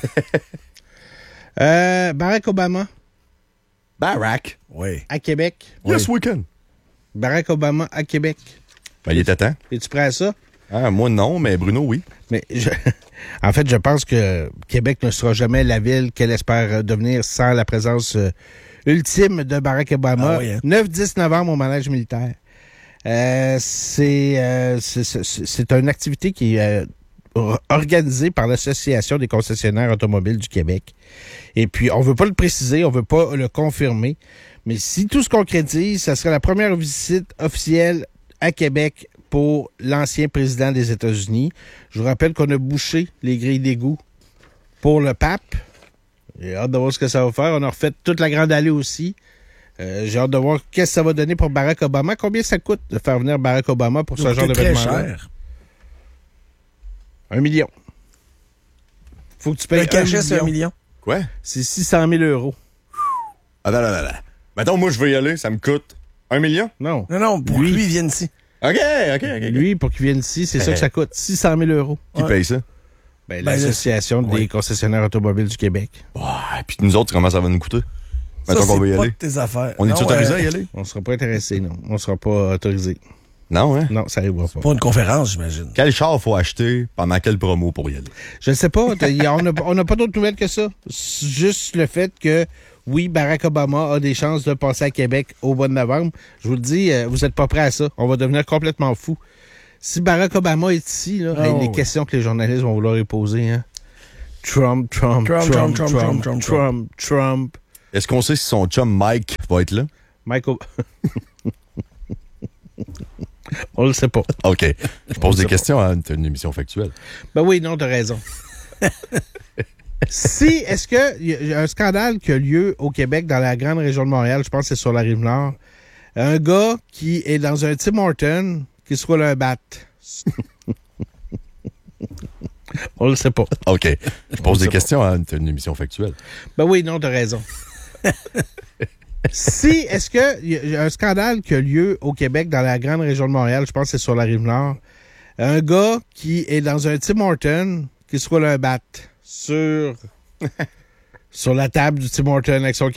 euh, Barack Obama. Barack? Oui. À Québec. Yes, we can. Barack Obama à Québec. Ben, il était temps. Es-tu prêt à ça? Ah, moi, non, mais Bruno, oui. Mais je, en fait, je pense que Québec ne sera jamais la ville qu'elle espère devenir sans la présence euh, ultime de Barack Obama. Ah oui, hein? neuf dix novembre au manège militaire. Euh, c'est, euh, c'est, c'est, c'est une activité qui est euh, organisée par l'Association des concessionnaires automobiles du Québec. Et puis, on veut pas le préciser, on veut pas le confirmer. Mais si tout se concrétise, ça sera la première visite officielle à Québec pour l'ancien président des États-Unis. Je vous rappelle qu'on a bouché les grilles d'égout pour le pape. J'ai hâte de voir ce que ça va faire. On a refait toute la Grande Allée aussi. Euh, j'ai hâte de voir qu'est-ce que ça va donner pour Barack Obama. Combien ça coûte de faire venir Barack Obama pour ce genre d'événement-là? Très cher. Un million. Faut que tu payes un cachet, c'est un million. Quoi? C'est six cent mille euros. Attends, attends, attends. Mettons, moi, je veux y aller, ça me coûte un million? Non. Non, non, pour lui, lui il vienne ici. OK, OK, OK. Lui, pour qu'il vienne ici, c'est ça que ça coûte. six cent mille euros. Qui ouais. paye ça? Ben, ben l'Association des oui. concessionnaires automobiles du Québec. Ouais, puis nous autres, comment ça va nous coûter? Ça, c'est qu'on veut y pas aller. De tes affaires. On est non, autorisé euh, à y aller? On ne sera pas intéressé, non. On ne sera pas autorisé. Non, hein? Non, ça arrivera pas. Pas une conférence, j'imagine. Quel char faut acheter pendant quelle promo pour y aller? Je ne sais pas. Y a, on n'a on a pas d'autres nouvelles que ça. C'est juste le fait que, oui, Barack Obama a des chances de passer à Québec au mois de novembre. Je vous le dis, euh, vous n'êtes pas prêts à ça. On va devenir complètement fous. Si Barack Obama est ici, là, oh, hey, les oui. questions que les journalistes vont vouloir y poser, hein? Trump, Trump, Trump, Trump, Trump, Trump, Trump, Trump, Trump, Trump. Est-ce qu'on sait si son chum Mike va être là? Michael... On le sait pas. OK. Je pose des questions à une, une émission factuelle. Ben oui, non, t'as raison. Si, est-ce que il y a un scandale qui a lieu au Québec, dans la grande région de Montréal, je pense que c'est sur la Rive-Nord, un gars qui est dans un Tim Hortons qui se roule un bat. On le sait pas. OK. Je pose des questions à une, une émission factuelle. Ben oui, non, t'as raison. Si, est-ce que il y a un scandale qui a lieu au Québec, dans la grande région de Montréal, je pense que c'est sur la Rive-Nord, un gars qui est dans un Tim Hortons qui se roule un bat sur, sur la table du Tim Hortons avec son